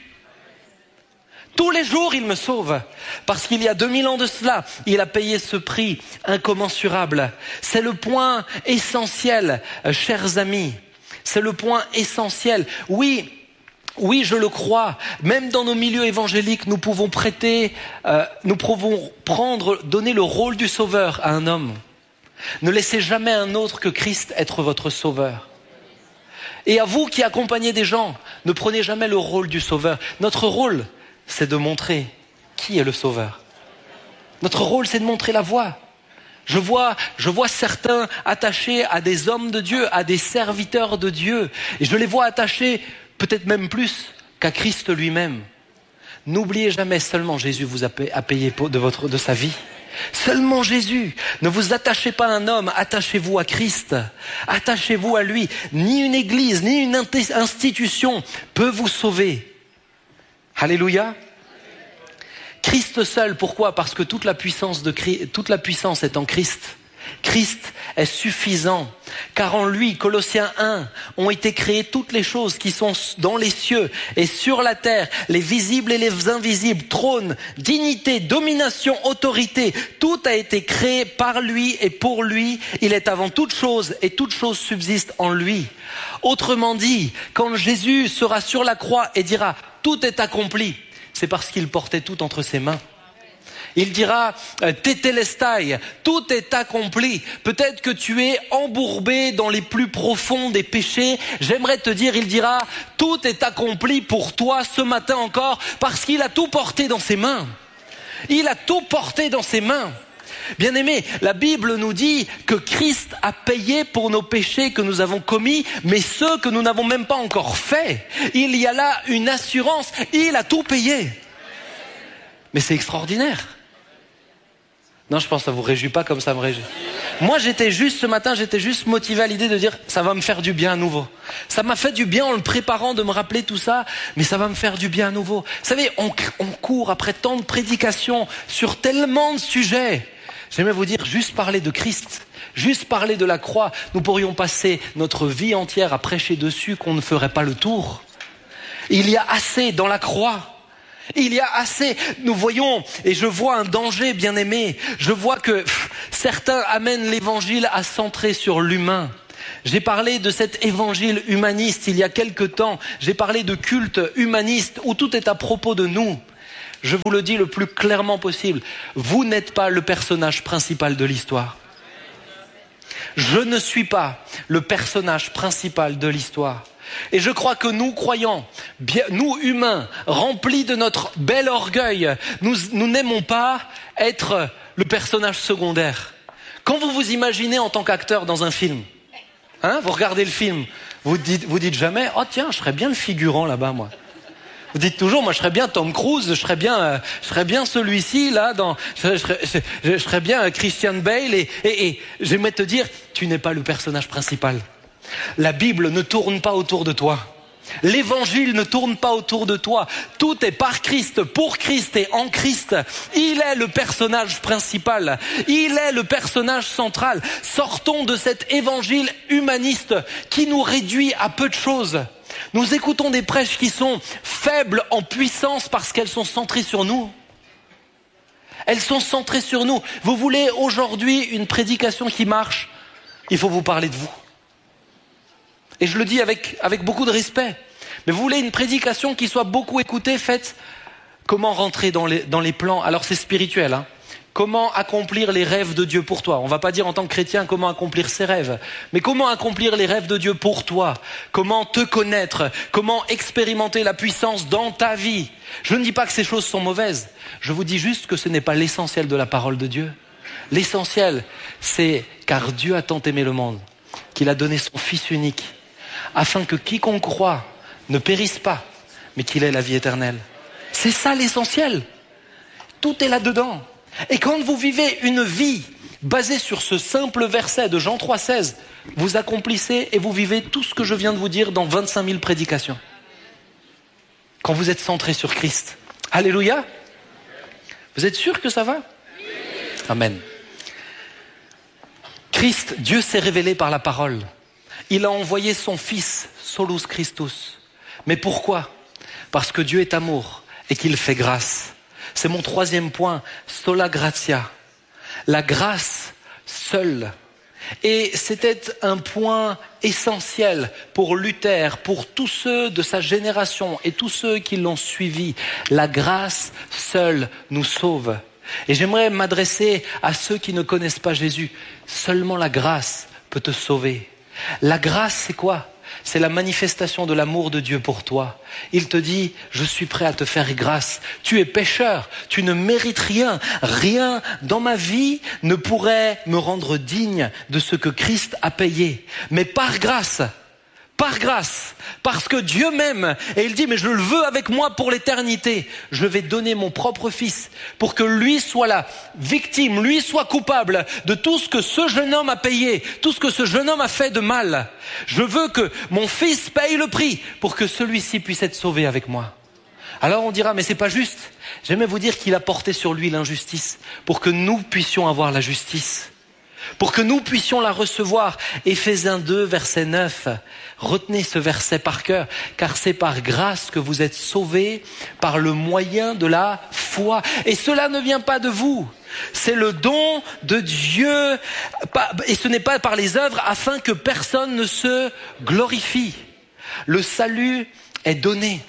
Tous les jours, il me sauve. Parce qu'il y a deux mille ans de cela, il a payé ce prix incommensurable. C'est le point essentiel, euh, chers amis. C'est le point essentiel. Oui, oui, je le crois. Même dans nos milieux évangéliques, nous pouvons prêter, euh, nous pouvons prendre, donner le rôle du sauveur à un homme. Ne laissez jamais un autre que Christ être votre sauveur. Et à vous qui accompagnez des gens, ne prenez jamais le rôle du sauveur. Notre rôle, c'est de montrer qui est le sauveur. Notre rôle, c'est de montrer la voie. Je vois, je vois certains attachés à des hommes de Dieu, à des serviteurs de Dieu. Et je les vois attachés peut-être même plus qu'à Christ lui-même. N'oubliez jamais, seulement Jésus vous a payé de, votre, de sa vie. Seulement Jésus. Ne vous attachez pas à un homme, attachez-vous à Christ. Attachez-vous à lui. Ni une église, ni une institution peut vous sauver. Alléluia. Christ seul, pourquoi? Parce que toute la puissance de Christ, toute la puissance est en Christ. Christ est suffisant, car en lui, Colossiens un, ont été créées toutes les choses qui sont dans les cieux et sur la terre, les visibles et les invisibles, trône, dignité, domination, autorité, tout a été créé par lui et pour lui. Il est avant toute chose et toute chose subsiste en lui. Autrement dit, quand Jésus sera sur la croix et dira « tout est accompli », c'est parce qu'il portait tout entre ses mains. Il dira « Tétélestai », tout est accompli. Peut-être que tu es embourbé dans les plus profonds des péchés. J'aimerais te dire, il dira « Tout est accompli pour toi ce matin encore » parce qu'il a tout porté dans ses mains. Il a tout porté dans ses mains. Bien-aimés, la Bible nous dit que Christ a payé pour nos péchés que nous avons commis, mais ceux que nous n'avons même pas encore faits. Il y a là une assurance, il a tout payé. Mais c'est extraordinaire. Non, je pense que ça vous réjouit pas comme ça me réjouit. Moi, j'étais juste, ce matin, j'étais juste motivé à l'idée de dire, ça va me faire du bien à nouveau. Ça m'a fait du bien en le préparant de me rappeler tout ça, mais ça va me faire du bien à nouveau. Vous savez, on, on court après tant de prédications sur tellement de sujets. J'aimerais vous dire, juste parler de Christ, juste parler de la croix, nous pourrions passer notre vie entière à prêcher dessus qu'on ne ferait pas le tour. Il y a assez dans la croix. Il y a assez, nous voyons, et je vois un danger, bien aimé, je vois que pff, certains amènent l'évangile à centrer sur l'humain. J'ai parlé de cet évangile humaniste il y a quelque temps, j'ai parlé de culte humaniste où tout est à propos de nous. Je vous le dis le plus clairement possible, vous n'êtes pas le personnage principal de l'histoire. Je ne suis pas le personnage principal de l'histoire. Et je crois que nous croyants, bien, nous humains, remplis de notre bel orgueil, nous, nous n'aimons pas être le personnage secondaire. Quand vous vous imaginez en tant qu'acteur dans un film, hein, vous regardez le film, vous dites, vous dites jamais, oh tiens, je serais bien le figurant là-bas, moi. Vous dites toujours, moi je serais bien Tom Cruise, je serais bien, euh, je serais bien celui-ci là, dans, je, je, je, je serais bien euh, Christian Bale. Et, et, et j'aimerais te dire, tu n'es pas le personnage principal. La Bible ne tourne pas autour de toi. L'évangile ne tourne pas autour de toi. Tout est par Christ, pour Christ et en Christ. Il est le personnage principal. Il est le personnage central. Sortons de cet évangile humaniste qui nous réduit à peu de choses. Nous écoutons des prêches qui sont faibles en puissance parce qu'elles sont centrées sur nous. Elles sont centrées sur nous. Vous voulez aujourd'hui une prédication qui marche, il faut vous parler de vous. Et je le dis avec, avec beaucoup de respect. Mais vous voulez une prédication qui soit beaucoup écoutée, faite comment rentrer dans les, dans les plans. Alors c'est spirituel, hein. Comment accomplir les rêves de Dieu pour toi. On ne va pas dire en tant que chrétien comment accomplir ses rêves, mais comment accomplir les rêves de Dieu pour toi. Comment te connaître, comment expérimenter la puissance dans ta vie. Je ne dis pas que ces choses sont mauvaises, je vous dis juste que ce n'est pas l'essentiel de la parole de Dieu. L'essentiel, c'est car Dieu a tant aimé le monde, qu'il a donné son Fils unique, afin que quiconque croit ne périsse pas, mais qu'il ait la vie éternelle. C'est ça l'essentiel. Tout est là-dedans. Et quand vous vivez une vie basée sur ce simple verset de Jean trois seize, vous accomplissez et vous vivez tout ce que je viens de vous dire dans vingt-cinq mille prédications. Quand vous êtes centré sur Christ. Alléluia. Vous êtes sûr que ça va? Amen. Christ, Dieu s'est révélé par la parole. Il a envoyé son Fils, Solus Christus. Mais pourquoi? Parce que Dieu est amour et qu'il fait grâce. C'est mon troisième point, sola gratia. La grâce seule. Et c'était un point essentiel pour Luther, pour tous ceux de sa génération et tous ceux qui l'ont suivi. La grâce seule nous sauve. Et j'aimerais m'adresser à ceux qui ne connaissent pas Jésus. Seulement la grâce peut te sauver. La grâce, c'est quoi? C'est la manifestation de l'amour de Dieu pour toi. Il te dit, je suis prêt à te faire grâce. Tu es pécheur, tu ne mérites rien. Rien dans ma vie ne pourrait me rendre digne de ce que Christ a payé. Mais par grâce, par grâce, parce que Dieu m'aime, et il dit, mais je le veux avec moi pour l'éternité, je vais donner mon propre Fils pour que lui soit la victime, lui soit coupable de tout ce que ce jeune homme a payé, tout ce que ce jeune homme a fait de mal. Je veux que mon Fils paye le prix pour que celui-ci puisse être sauvé avec moi. Alors on dira, mais c'est pas juste. J'aimerais vous dire qu'il a porté sur lui l'injustice pour que nous puissions avoir la justice. Pour que nous puissions la recevoir. Éphésiens deux, verset neuf. Retenez ce verset par cœur, car c'est par grâce que vous êtes sauvés par le moyen de la foi. Et cela ne vient pas de vous. C'est le don de Dieu, et ce n'est pas par les œuvres afin que personne ne se glorifie. Le salut est donné.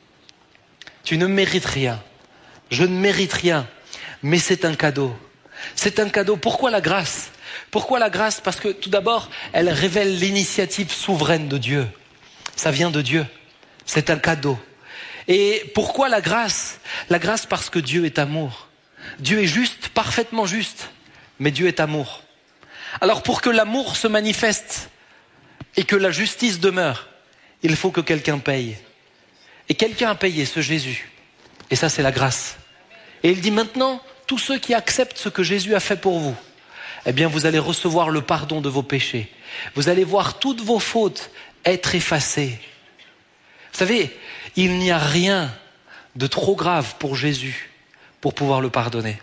Tu ne mérites rien. Je ne mérite rien, mais c'est un cadeau. C'est un cadeau. Pourquoi la grâce ? Pourquoi la grâce ? Parce que tout d'abord, elle révèle l'initiative souveraine de Dieu. Ça vient de Dieu. C'est un cadeau. Et pourquoi la grâce ? La grâce parce que Dieu est amour. Dieu est juste, parfaitement juste, mais Dieu est amour. Alors pour que l'amour se manifeste et que la justice demeure, il faut que quelqu'un paye. Et quelqu'un a payé, ce Jésus. Et ça, c'est la grâce. Et il dit maintenant, tous ceux qui acceptent ce que Jésus a fait pour vous, eh bien vous allez recevoir le pardon de vos péchés. Vous allez voir toutes vos fautes être effacées. Vous savez, il n'y a rien de trop grave pour Jésus pour pouvoir le pardonner.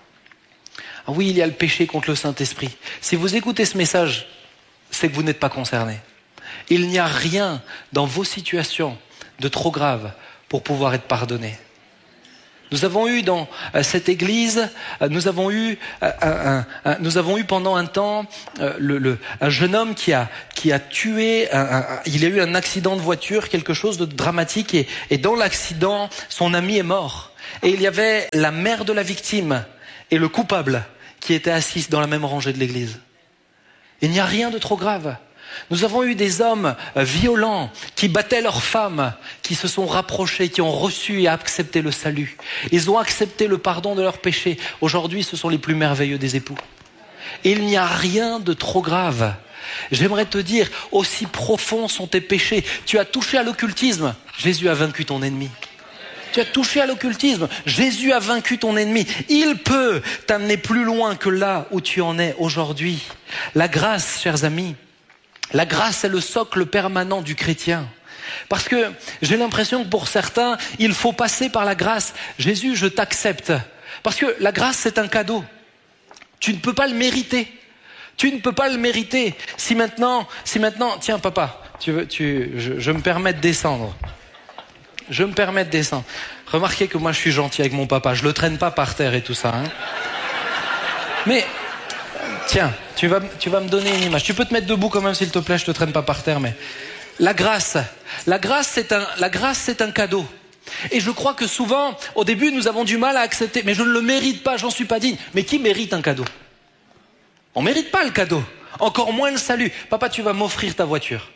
Ah oui, il y a le péché contre le Saint-Esprit. Si vous écoutez ce message, c'est que vous n'êtes pas concerné. Il n'y a rien dans vos situations de trop grave pour pouvoir être pardonné. Nous avons eu dans euh, cette église, euh, nous avons eu, euh, un, un, un, nous avons eu pendant un temps euh, le, le, un jeune homme qui a qui a tué. Un, un, il a eu un accident de voiture, quelque chose de dramatique, et, et dans l'accident, son ami est mort. Et il y avait la mère de la victime et le coupable qui étaient assis dans la même rangée de l'église. Il n'y a rien de trop grave. Nous avons eu des hommes violents qui battaient leurs femmes, qui se sont rapprochés, qui ont reçu et accepté le salut. Ils ont accepté le pardon de leurs péchés. Aujourd'hui, ce sont les plus merveilleux des époux. Et il n'y a rien de trop grave. J'aimerais te dire, aussi profonds sont tes péchés. Tu as touché à l'occultisme, Jésus a vaincu ton ennemi. Tu as touché à l'occultisme, Jésus a vaincu ton ennemi. Il peut t'amener plus loin que là où tu en es aujourd'hui. La grâce, chers amis, la grâce est le socle permanent du chrétien. Parce que j'ai l'impression que pour certains, il faut passer par la grâce. Jésus, je t'accepte. Parce que la grâce, c'est un cadeau. Tu ne peux pas le mériter. Tu ne peux pas le mériter. Si maintenant, si maintenant, tiens papa, tu veux, tu, je, je me permets de descendre. Je me permets de descendre. Remarquez que moi je suis gentil avec mon papa. Je le traîne pas par terre et tout ça. Hein. Mais tiens, tu vas, tu vas me donner une image. Tu peux te mettre debout quand même s'il te plaît. Je te traîne pas par terre. Mais la grâce, la grâce c'est un, la grâce c'est un cadeau. Et je crois que souvent, au début, nous avons du mal à accepter. Mais je ne le mérite pas. J'en suis pas digne. Mais qui mérite un cadeau? On mérite pas le cadeau. Encore moins le salut. Papa, tu vas m'offrir ta voiture.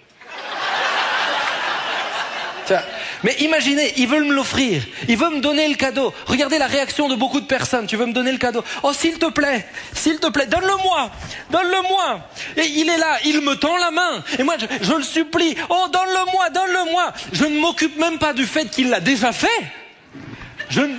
Tiens. Mais imaginez, il veut me l'offrir, il veut me donner le cadeau. Regardez la réaction de beaucoup de personnes. Tu veux me donner le cadeau? Oh, s'il te plaît, s'il te plaît, donne-le-moi, donne-le-moi. Et il est là, il me tend la main. Et moi, je, je le supplie. Oh, donne-le-moi, donne-le-moi. Je ne m'occupe même pas du fait qu'il l'a déjà fait. Je ne...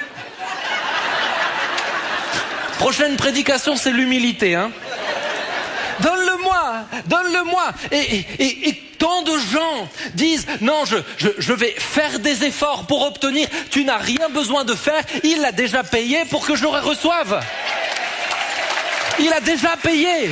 Prochaine prédication, c'est l'humilité, hein. Donne-le-moi, donne-le-moi. Et, et, et, et tant de gens disent, non, je, je, je vais faire des efforts pour obtenir. Tu n'as rien besoin de faire. Il l'a déjà payé pour que je le reçoive. Il a déjà payé.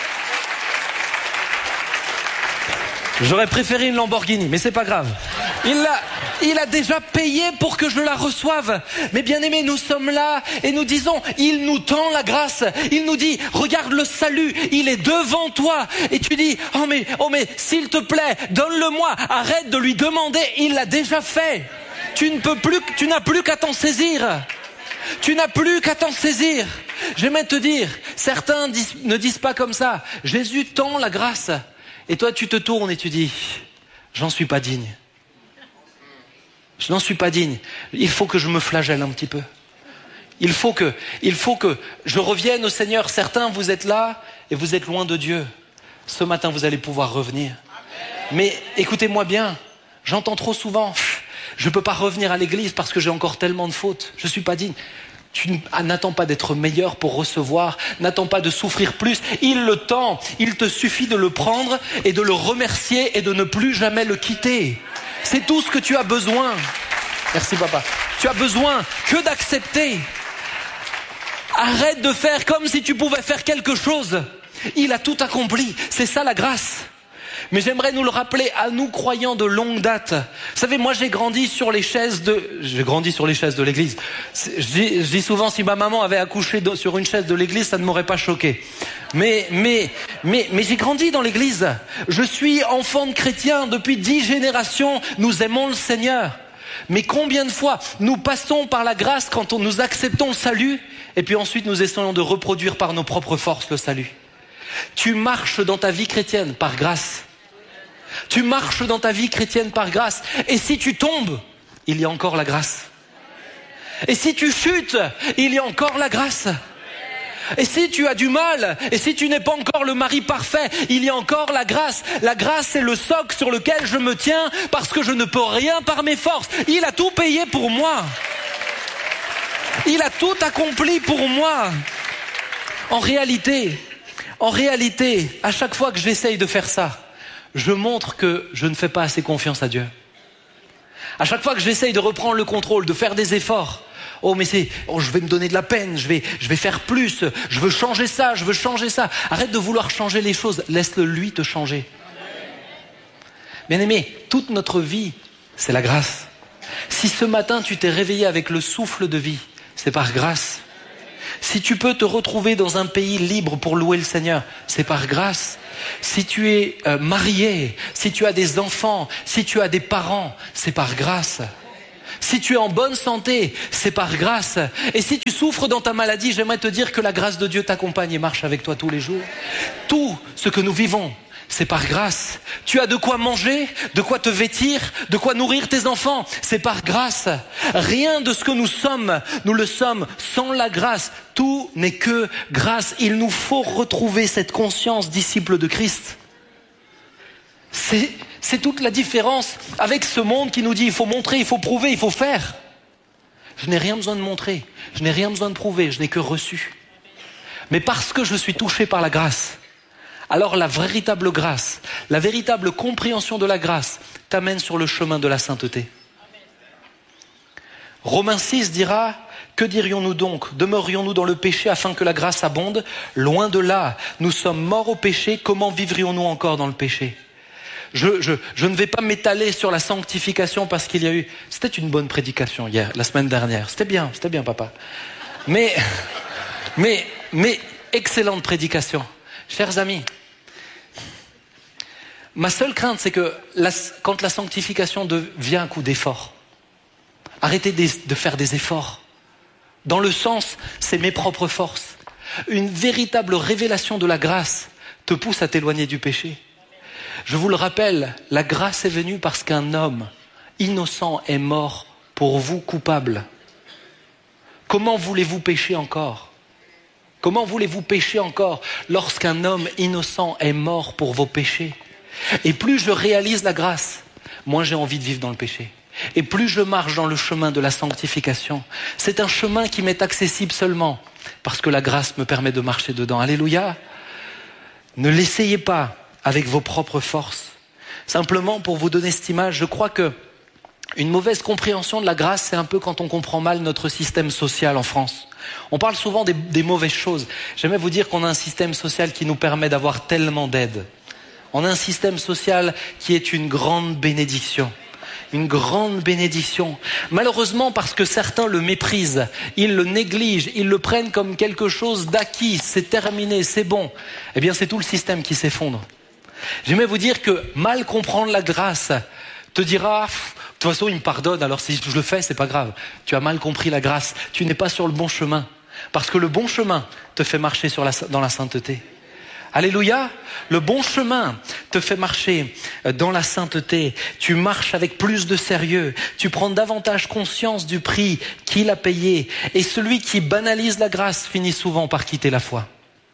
J'aurais préféré une Lamborghini, mais c'est pas grave. Il l'a, il a déjà payé pour que je la reçoive. Mais bien aimés, nous sommes là et nous disons, il nous tend la grâce. Il nous dit, regarde le salut, il est devant toi. Et tu dis, oh mais, oh mais, s'il te plaît, donne-le-moi. Arrête de lui demander, il l'a déjà fait. Tu ne peux plus, tu n'as plus qu'à t'en saisir. Tu n'as plus qu'à t'en saisir. J'aimerais te dire, certains disent, ne disent pas comme ça. Jésus tend la grâce. Et toi, tu te tournes et tu dis, j'en suis pas digne. Je n'en suis pas digne. Il faut que je me flagelle un petit peu. Il faut que, il faut que je revienne au Seigneur. Certains, vous êtes là et vous êtes loin de Dieu. Ce matin, vous allez pouvoir revenir. Mais écoutez-moi bien, j'entends trop souvent, je ne peux pas revenir à l'église parce que j'ai encore tellement de fautes. Je ne suis pas digne. Tu n'attends pas d'être meilleur pour recevoir, n'attends pas de souffrir plus. Il le tend, il te suffit de le prendre et de le remercier et de ne plus jamais le quitter. C'est tout ce que tu as besoin. Merci papa. Tu as besoin que d'accepter. Arrête de faire comme si tu pouvais faire quelque chose. Il a tout accompli. C'est ça la grâce. Mais j'aimerais nous le rappeler à nous croyants de longue date. Vous savez, moi j'ai grandi sur les chaises de... J'ai grandi sur les chaises de l'église. Je dis, je dis souvent, si ma maman avait accouché de, sur une chaise de l'église, ça ne m'aurait pas choqué. Mais, mais, mais, mais j'ai grandi dans l'église. Je suis enfant de chrétien depuis dix générations. Nous aimons le Seigneur. Mais combien de fois nous passons par la grâce quand on, nous acceptons le salut et puis ensuite nous essayons de reproduire par nos propres forces le salut. Tu marches dans ta vie chrétienne par grâce. Tu marches dans ta vie chrétienne par grâce. Et si tu tombes, il y a encore la grâce. Et si tu chutes, il y a encore la grâce. Et si tu as du mal, et si tu n'es pas encore le mari parfait, il y a encore la grâce. La grâce, c'est le socle sur lequel je me tiens parce que je ne peux rien par mes forces. Il a tout payé pour moi. Il a tout accompli pour moi. En réalité, en réalité, à chaque fois que j'essaye de faire ça, je montre que je ne fais pas assez confiance à Dieu. À chaque fois que j'essaye de reprendre le contrôle, de faire des efforts, oh mais c'est, oh, je vais me donner de la peine, je vais, je vais faire plus, je veux changer ça, je veux changer ça. Arrête de vouloir changer les choses, laisse-le lui te changer. Bien-aimé, toute notre vie, c'est la grâce. Si ce matin tu t'es réveillé avec le souffle de vie, c'est par grâce. Si tu peux te retrouver dans un pays libre pour louer le Seigneur, c'est par grâce. Si tu es euh, marié, si tu as des enfants, si tu as des parents, c'est par grâce. Si tu es en bonne santé, c'est par grâce. Et si tu souffres dans ta maladie, j'aimerais te dire que la grâce de Dieu t'accompagne et marche avec toi tous les jours. Tout ce que nous vivons, c'est par grâce. Tu as de quoi manger, de quoi te vêtir, de quoi nourrir tes enfants, c'est par grâce. Rien de ce que nous sommes, nous le sommes sans la grâce. Tout n'est que grâce. Il nous faut retrouver cette conscience disciple de Christ. C'est, c'est toute la différence avec ce monde qui nous dit il faut montrer, il faut prouver, il faut faire. Je n'ai rien besoin de montrer, je n'ai rien besoin de prouver, je n'ai que reçu. Mais parce que je suis touché par la grâce, alors la véritable grâce, la véritable compréhension de la grâce t'amène sur le chemin de la sainteté. Romains six dira, que dirions-nous donc? Demeurions-nous dans le péché afin que la grâce abonde? Loin de là, nous sommes morts au péché, comment vivrions-nous encore dans le péché? Je, je, je ne vais pas m'étaler sur la sanctification parce qu'il y a eu... C'était une bonne prédication hier, la semaine dernière. C'était bien, c'était bien, papa. Mais, mais, mais, excellente prédication. Chers amis, ma seule crainte, c'est que la, quand la sanctification devient un coup d'effort, arrêtez de, de faire des efforts. Dans le sens, c'est mes propres forces. Une véritable révélation de la grâce te pousse à t'éloigner du péché. Je vous le rappelle, la grâce est venue parce qu'un homme innocent est mort pour vous coupables. Comment voulez-vous pécher encore ? Comment voulez-vous pécher encore lorsqu'un homme innocent est mort pour vos péchés ? Et plus je réalise la grâce, moins j'ai envie de vivre dans le péché. Et plus je marche dans le chemin de la sanctification. C'est un chemin qui m'est accessible seulement parce que la grâce me permet de marcher dedans. Alléluia. Ne l'essayez pas avec vos propres forces. Simplement pour vous donner cette image, je crois que une mauvaise compréhension de la grâce, c'est un peu quand on comprend mal notre système social en France. On parle souvent des, des mauvaises choses. J'aimerais vous dire qu'on a un système social qui nous permet d'avoir tellement d'aide. On a un système social qui est une grande bénédiction. Une grande bénédiction. Malheureusement, parce que certains le méprisent, ils le négligent, ils le prennent comme quelque chose d'acquis, c'est terminé, c'est bon. Eh bien, c'est tout le système qui s'effondre. J'aimerais vous dire que mal comprendre la grâce te dira, de toute façon, il me pardonne, alors si je le fais, c'est pas grave. Tu as mal compris la grâce. Tu n'es pas sur le bon chemin. Parce que le bon chemin te fait marcher sur la, dans la sainteté. Alléluia. Le bon chemin te fait marcher dans la sainteté. Tu marches avec plus de sérieux. Tu prends davantage conscience du prix qu'il a payé. Et celui qui banalise la grâce finit souvent par quitter la foi.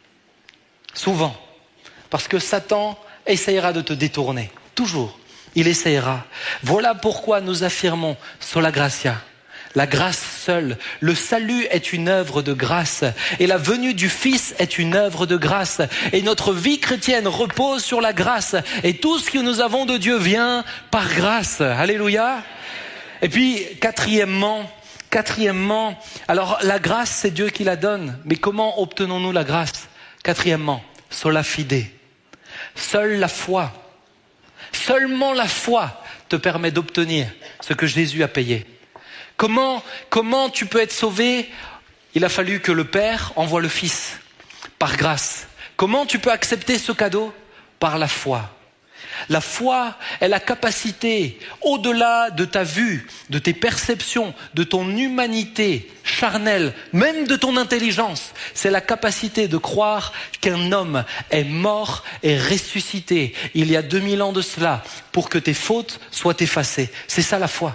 Souvent. Parce que Satan essayera de te détourner. Toujours. Il essayera. Voilà pourquoi nous affirmons sola gratia. La grâce seule. Le salut est une œuvre de grâce. Et la venue du Fils est une œuvre de grâce. Et notre vie chrétienne repose sur la grâce. Et tout ce que nous avons de Dieu vient par grâce. Alléluia. Et puis, quatrièmement, quatrièmement, alors la grâce, c'est Dieu qui la donne. Mais comment obtenons-nous la grâce ? Quatrièmement, sola fide. Seule la foi. Seulement la foi te permet d'obtenir ce que Jésus a payé. Comment, comment tu peux être sauvé ? Il a fallu que le Père envoie le Fils, par grâce. Comment tu peux accepter ce cadeau ? Par la foi. La foi est la capacité, au-delà de ta vue, de tes perceptions, de ton humanité charnelle, même de ton intelligence. C'est la capacité de croire qu'un homme est mort et ressuscité il y a deux mille ans de cela pour que tes fautes soient effacées. C'est ça la foi.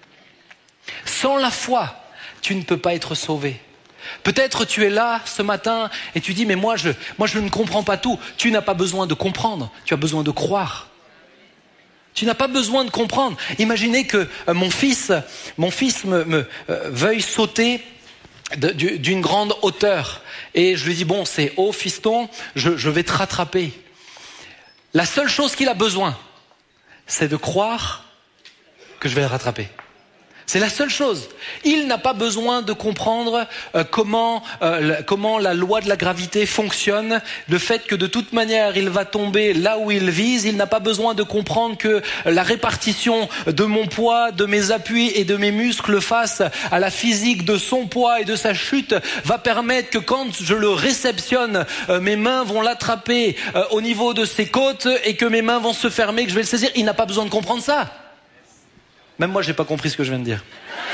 Sans la foi, tu ne peux pas être sauvé. Peut-être tu es là ce matin et tu dis mais moi je, moi je ne comprends pas tout. Tu n'as pas besoin de comprendre, tu as besoin de croire. Tu n'as pas besoin de comprendre. Imaginez que euh, mon fils, mon fils me, me euh, veuille sauter de, d'une grande hauteur et je lui dis bon c'est haut fiston, je, je vais te rattraper. La seule chose qu'il a besoin, c'est de croire que je vais le rattraper. C'est la seule chose. Il n'a pas besoin de comprendre euh, comment, euh, comment la loi de la gravité fonctionne, le fait que de toute manière il va tomber là où il vise. Il n'a pas besoin de comprendre que la répartition de mon poids, de mes appuis et de mes muscles face à la physique de son poids et de sa chute va permettre que quand je le réceptionne, euh, mes mains vont l'attraper euh, au niveau de ses côtes et que mes mains vont se fermer, que je vais le saisir. Il n'a pas besoin de comprendre ça. Même moi, j'ai pas compris ce que je viens de dire.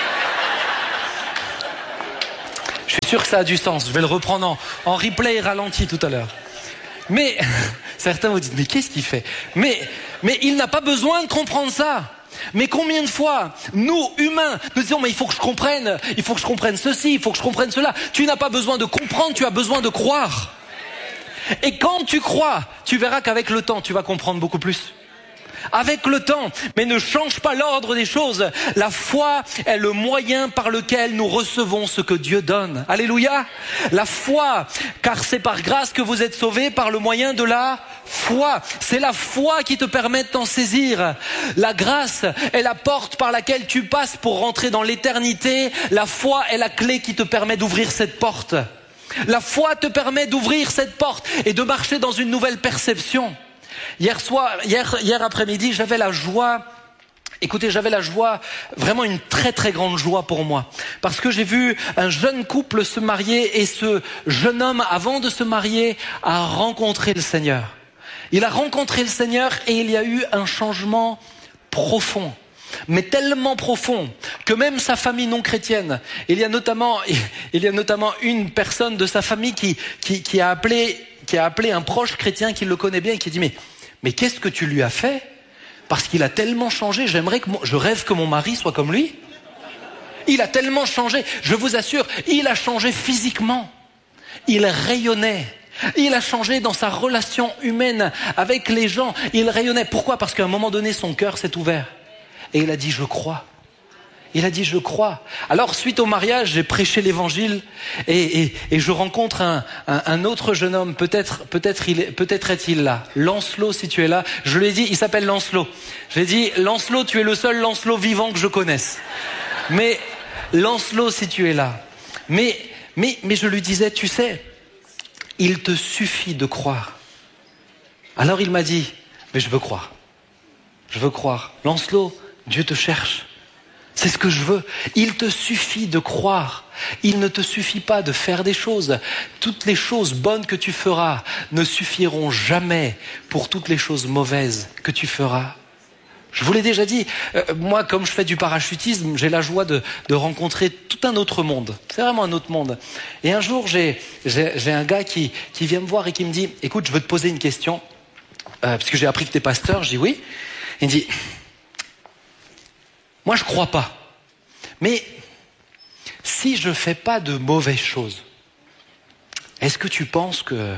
Je suis sûr que ça a du sens. Je vais le reprendre en, en replay et ralenti tout à l'heure. Mais, certains vous disent, mais qu'est-ce qu'il fait ? Mais, mais il n'a pas besoin de comprendre ça. Mais combien de fois, nous, humains, nous disons, mais il faut que je comprenne, il faut que je comprenne ceci, il faut que je comprenne cela. Tu n'as pas besoin de comprendre, tu as besoin de croire. Et quand tu crois, tu verras qu'avec le temps, tu vas comprendre beaucoup plus. Avec le temps, mais ne change pas l'ordre des choses. La foi est le moyen par lequel nous recevons ce que Dieu donne. Alléluia. La foi, car c'est par grâce que vous êtes sauvés par le moyen de la foi. C'est la foi qui te permet de t'en saisir. La grâce est la porte par laquelle tu passes pour rentrer dans l'éternité. La foi est la clé qui te permet d'ouvrir cette porte. La foi te permet d'ouvrir cette porte et de marcher dans une nouvelle perception. Hier soir, hier, hier après-midi, j'avais la joie. Écoutez, j'avais la joie, vraiment une très très grande joie pour moi. Parce que j'ai vu un jeune couple se marier et ce jeune homme, avant de se marier, a rencontré le Seigneur. Il a rencontré le Seigneur et il y a eu un changement profond. Mais tellement profond que même sa famille non chrétienne, il y a notamment, il y a notamment une personne de sa famille qui, qui, qui a appelé, qui a appelé un proche chrétien qui le connaît bien et qui dit mais, mais qu'est-ce que tu lui as fait? Parce qu'il a tellement changé, j'aimerais que mon, je rêve que mon mari soit comme lui. Il a tellement changé, je vous assure, il a changé physiquement. Il rayonnait. Il a changé dans sa relation humaine avec les gens. Il rayonnait. Pourquoi? Parce qu'à un moment donné, son cœur s'est ouvert. Et il a dit, je crois. Il a dit, je crois. Alors, suite au mariage, j'ai prêché l'évangile et, et, et je rencontre un, un, un autre jeune homme. Peut-être, peut-être, il est, peut-être est-il là. Lancelot, si tu es là. Je lui ai dit, il s'appelle Lancelot. Je lui ai dit, Lancelot, tu es le seul Lancelot vivant que je connaisse. Mais, Lancelot, si tu es là. Mais, mais, mais je lui disais, tu sais, il te suffit de croire. Alors il m'a dit, mais je veux croire. Je veux croire. Lancelot, Dieu te cherche. C'est ce que je veux. Il te suffit de croire. Il ne te suffit pas de faire des choses. Toutes les choses bonnes que tu feras ne suffiront jamais pour toutes les choses mauvaises que tu feras. Je vous l'ai déjà dit, euh, moi comme je fais du parachutisme, j'ai la joie de, de rencontrer tout un autre monde. C'est vraiment un autre monde. Et un jour, j'ai, j'ai, j'ai un gars qui, qui vient me voir et qui me dit, écoute, je veux te poser une question, euh, parce que j'ai appris que t'es pasteur. Je dis oui. Il me dit, moi je crois pas, mais si je fais pas de mauvaises choses, est-ce que tu penses que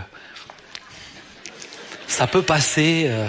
ça peut passer euh...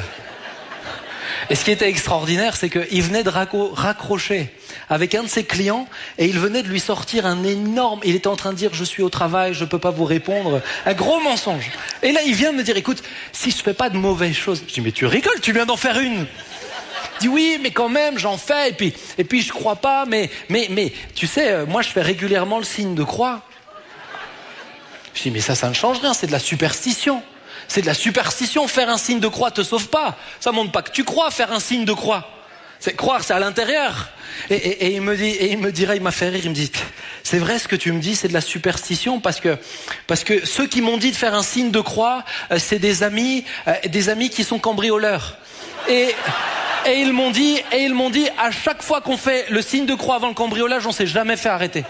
Et ce qui était extraordinaire, c'est qu'il venait de raccrocher avec un de ses clients et il venait de lui sortir un énorme... Il était en train de dire, je suis au travail, je peux pas vous répondre. Un gros mensonge. Et là, il vient de me dire, écoute, si je fais pas de mauvaises choses... Je dis, mais tu rigoles, tu viens d'en faire une. Il dit, oui, mais quand même, j'en fais. Et puis, et puis je crois pas, mais, mais, mais, tu sais, moi, je fais régulièrement le signe de croix. Je dis, mais ça, ça ne change rien, c'est de la superstition. C'est de la superstition, faire un signe de croix te sauve pas. Ça montre pas que tu crois, faire un signe de croix. C'est croire, c'est à l'intérieur. Et, et, et il me dit, et il me dirait, il m'a fait rire, il me dit, c'est vrai ce que tu me dis, c'est de la superstition parce que, parce que ceux qui m'ont dit de faire un signe de croix, euh, c'est des amis, euh, des amis qui sont cambrioleurs. Et, et ils m'ont dit, et ils m'ont dit, à chaque fois qu'on fait le signe de croix avant le cambriolage, on s'est jamais fait arrêter.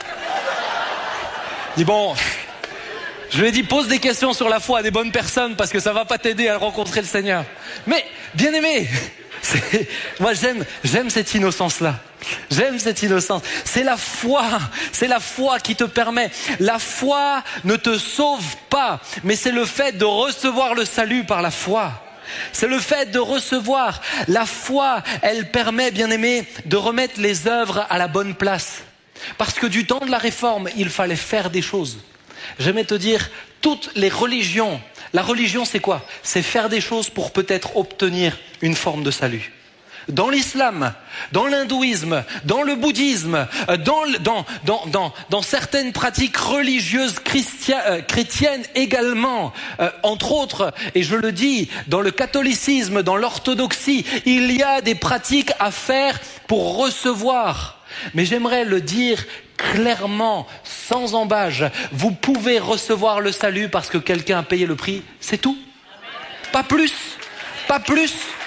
Je dis bon. Je lui ai dit, pose des questions sur la foi à des bonnes personnes parce que ça va pas t'aider à rencontrer le Seigneur. Mais, bien aimé, c'est, moi j'aime, j'aime cette innocence-là. J'aime cette innocence. C'est la foi, c'est la foi qui te permet. La foi ne te sauve pas, mais c'est le fait de recevoir le salut par la foi. C'est le fait de recevoir. La foi, elle permet, bien aimé, de remettre les œuvres à la bonne place. Parce que du temps de la Réforme, il fallait faire des choses. J'aimais te dire, toutes les religions, la religion c'est quoi? C'est faire des choses pour peut-être obtenir une forme de salut. Dans l'islam, dans l'hindouisme, dans le bouddhisme, dans, dans, dans, dans, dans certaines pratiques religieuses chrétiennes, euh, chrétiennes également, euh, entre autres, et je le dis, dans le catholicisme, dans l'orthodoxie, il y a des pratiques à faire pour recevoir. Mais j'aimerais le dire clairement, sans embâche, vous pouvez recevoir le salut parce que quelqu'un a payé le prix, c'est tout. Pas plus, pas plus.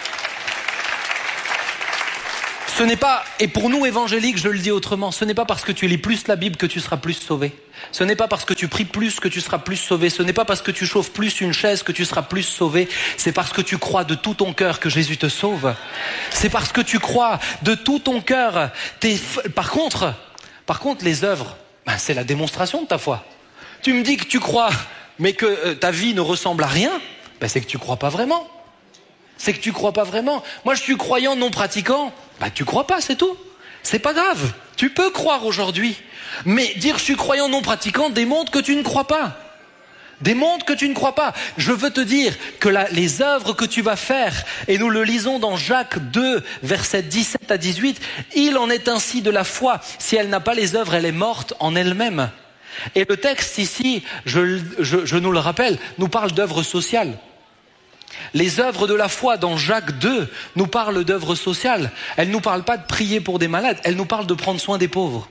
Ce n'est pas, et pour nous évangéliques, je le dis autrement, ce n'est pas parce que tu lis plus la Bible que tu seras plus sauvé. Ce n'est pas parce que tu pries plus que tu seras plus sauvé. Ce n'est pas parce que tu chauffes plus une chaise que tu seras plus sauvé. C'est parce que tu crois de tout ton cœur que Jésus te sauve. C'est parce que tu crois de tout ton cœur. T'es... Par contre, par contre, les œuvres, ben, c'est la démonstration de ta foi. Tu me dis que tu crois, mais que euh, ta vie ne ressemble à rien, ben, c'est que tu crois pas vraiment. C'est que tu crois pas vraiment. Moi, je suis croyant non pratiquant. Bah, tu crois pas, c'est tout. C'est pas grave. Tu peux croire aujourd'hui. Mais dire je suis croyant non pratiquant démontre que tu ne crois pas. Démontre que tu ne crois pas. Je veux te dire que la, les œuvres que tu vas faire, et nous le lisons dans Jacques deux, versets dix-sept à dix-huit, il en est ainsi de la foi. Si elle n'a pas les œuvres, elle est morte en elle-même. Et le texte ici, je, je, je nous le rappelle, nous parle d'œuvres sociales. Les œuvres de la foi dans Jacques deux nous parlent d'œuvres sociales. Elles ne nous parlent pas de prier pour des malades, elles nous parlent de prendre soin des pauvres.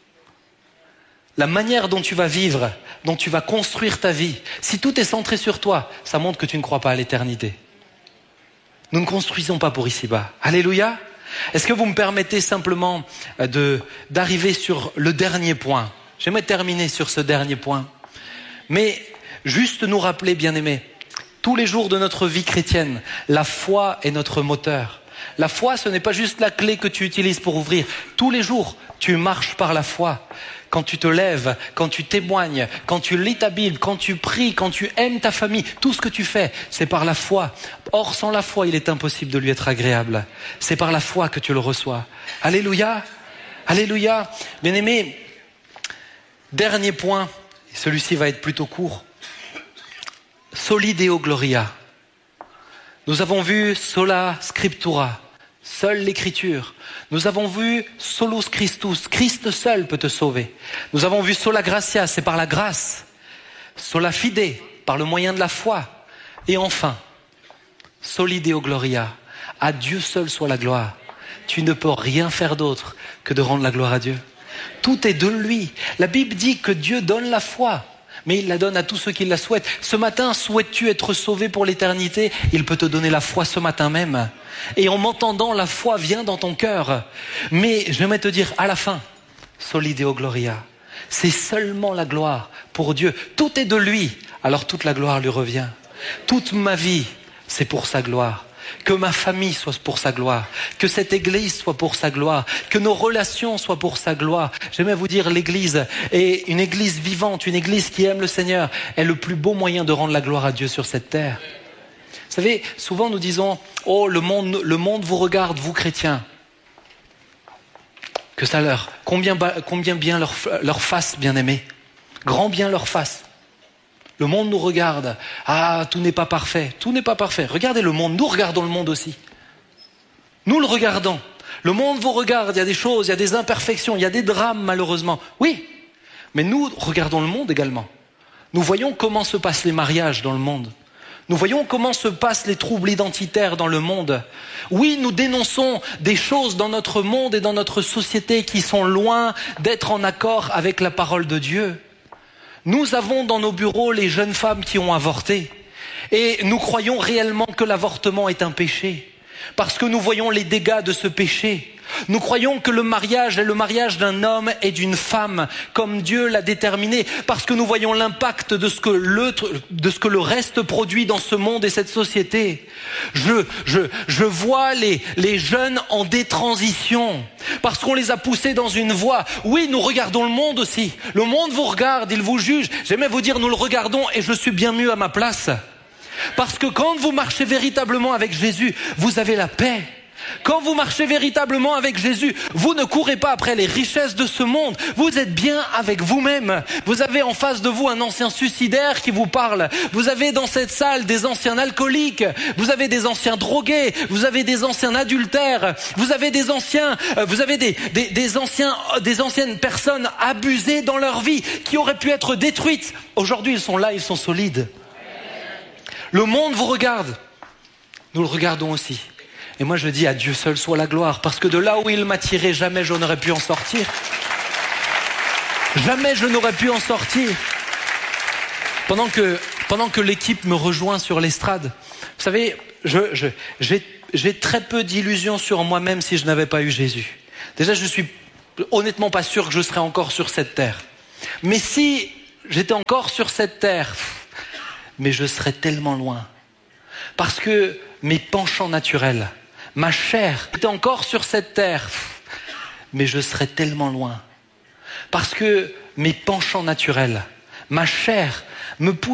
La manière dont tu vas vivre, dont tu vas construire ta vie, si tout est centré sur toi, ça montre que tu ne crois pas à l'éternité. Nous ne construisons pas pour ici-bas. Alléluia. Est-ce que vous me permettez simplement de, d'arriver sur le dernier point? J'aimerais terminer sur ce dernier point. Mais juste nous rappeler, bien-aimés, tous les jours de notre vie chrétienne, la foi est notre moteur. La foi, ce n'est pas juste la clé que tu utilises pour ouvrir. Tous les jours, tu marches par la foi. Quand tu te lèves, quand tu témoignes, quand tu lis ta Bible, quand tu pries, quand tu aimes ta famille, tout ce que tu fais, c'est par la foi. Or, sans la foi, il est impossible de lui être agréable. C'est par la foi que tu le reçois. Alléluia. Alléluia. Bien-aimés, dernier point, celui-ci va être plutôt court. Soli Deo Gloria. Nous avons vu sola scriptura, seule l'écriture. Nous avons vu solus Christus, Christ seul peut te sauver. Nous avons vu sola gratia, c'est par la grâce. Sola fide, par le moyen de la foi. Et enfin, soli Deo Gloria, à Dieu seul soit la gloire. Tu ne peux rien faire d'autre que de rendre la gloire à Dieu. Tout est de lui. La Bible dit que Dieu donne la foi, mais il la donne à tous ceux qui la souhaitent. Ce matin, souhaites-tu être sauvé pour l'éternité? Il peut te donner la foi ce matin même. Et en m'entendant, la foi vient dans ton cœur. Mais j'aimerais te dire, à la fin, soli Deo Gloria, c'est seulement la gloire pour Dieu. Tout est de lui, alors toute la gloire lui revient. Toute ma vie, c'est pour sa gloire. Que ma famille soit pour sa gloire, que cette église soit pour sa gloire, que nos relations soient pour sa gloire. J'aimerais vous dire, l'église est une église vivante, une église qui aime le Seigneur, est le plus beau moyen de rendre la gloire à Dieu sur cette terre. Vous savez, souvent nous disons, oh, le monde, le monde vous regarde, vous chrétiens. Que ça leur, combien, combien bien leur, leur fasse, bien-aimés. Grand bien leur fasse. Le monde nous regarde. Ah, tout n'est pas parfait. Tout n'est pas parfait. Regardez le monde. Nous regardons le monde aussi. Nous le regardons. Le monde vous regarde. Il y a des choses, il y a des imperfections, il y a des drames malheureusement. Oui, mais nous regardons le monde également. Nous voyons comment se passent les mariages dans le monde. Nous voyons comment se passent les troubles identitaires dans le monde. Oui, nous dénonçons des choses dans notre monde et dans notre société qui sont loin d'être en accord avec la parole de Dieu. Nous avons dans nos bureaux les jeunes femmes qui ont avorté. Et nous croyons réellement que l'avortement est un péché. Parce que nous voyons les dégâts de ce péché. Nous croyons que le mariage est le mariage d'un homme et d'une femme, comme Dieu l'a déterminé, parce que nous voyons l'impact de ce que le, de ce que le reste produit dans ce monde et cette société. Je, je, je vois les, les jeunes en détransition, parce qu'on les a poussés dans une voie. Oui, nous regardons le monde aussi. Le monde vous regarde, il vous juge. J'aimais vous dire, nous le regardons et je suis bien mieux à ma place. Parce que quand vous marchez véritablement avec Jésus, vous avez la paix. Quand vous marchez véritablement avec Jésus, vous ne courez pas après les richesses de ce monde. Vous êtes bien avec vous-même. Vous avez en face de vous un ancien suicidaire qui vous parle. Vous avez dans cette salle des anciens alcooliques. Vous avez des anciens drogués. Vous avez des anciens adultères. Vous avez des anciens, vous avez des, des, des anciens, des anciennes personnes abusées dans leur vie qui auraient pu être détruites. Aujourd'hui, ils sont là, ils sont solides. Le monde vous regarde. Nous le regardons aussi. Et moi je dis à Dieu seul soit la gloire, parce que de là où il m'a tiré, jamais je n'aurais pu en sortir. Jamais je n'aurais pu en sortir. Pendant que, pendant que l'équipe me rejoint sur l'estrade, vous savez, je, je, j'ai, j'ai très peu d'illusions sur moi-même si je n'avais pas eu Jésus. Déjà, je suis honnêtement pas sûr que je serais encore sur cette terre. Mais si j'étais encore sur cette terre, mais je serais tellement loin. Parce que mes penchants naturels, ma chair était encore sur cette terre, mais je serais tellement loin. Parce que mes penchants naturels, ma chair me pousse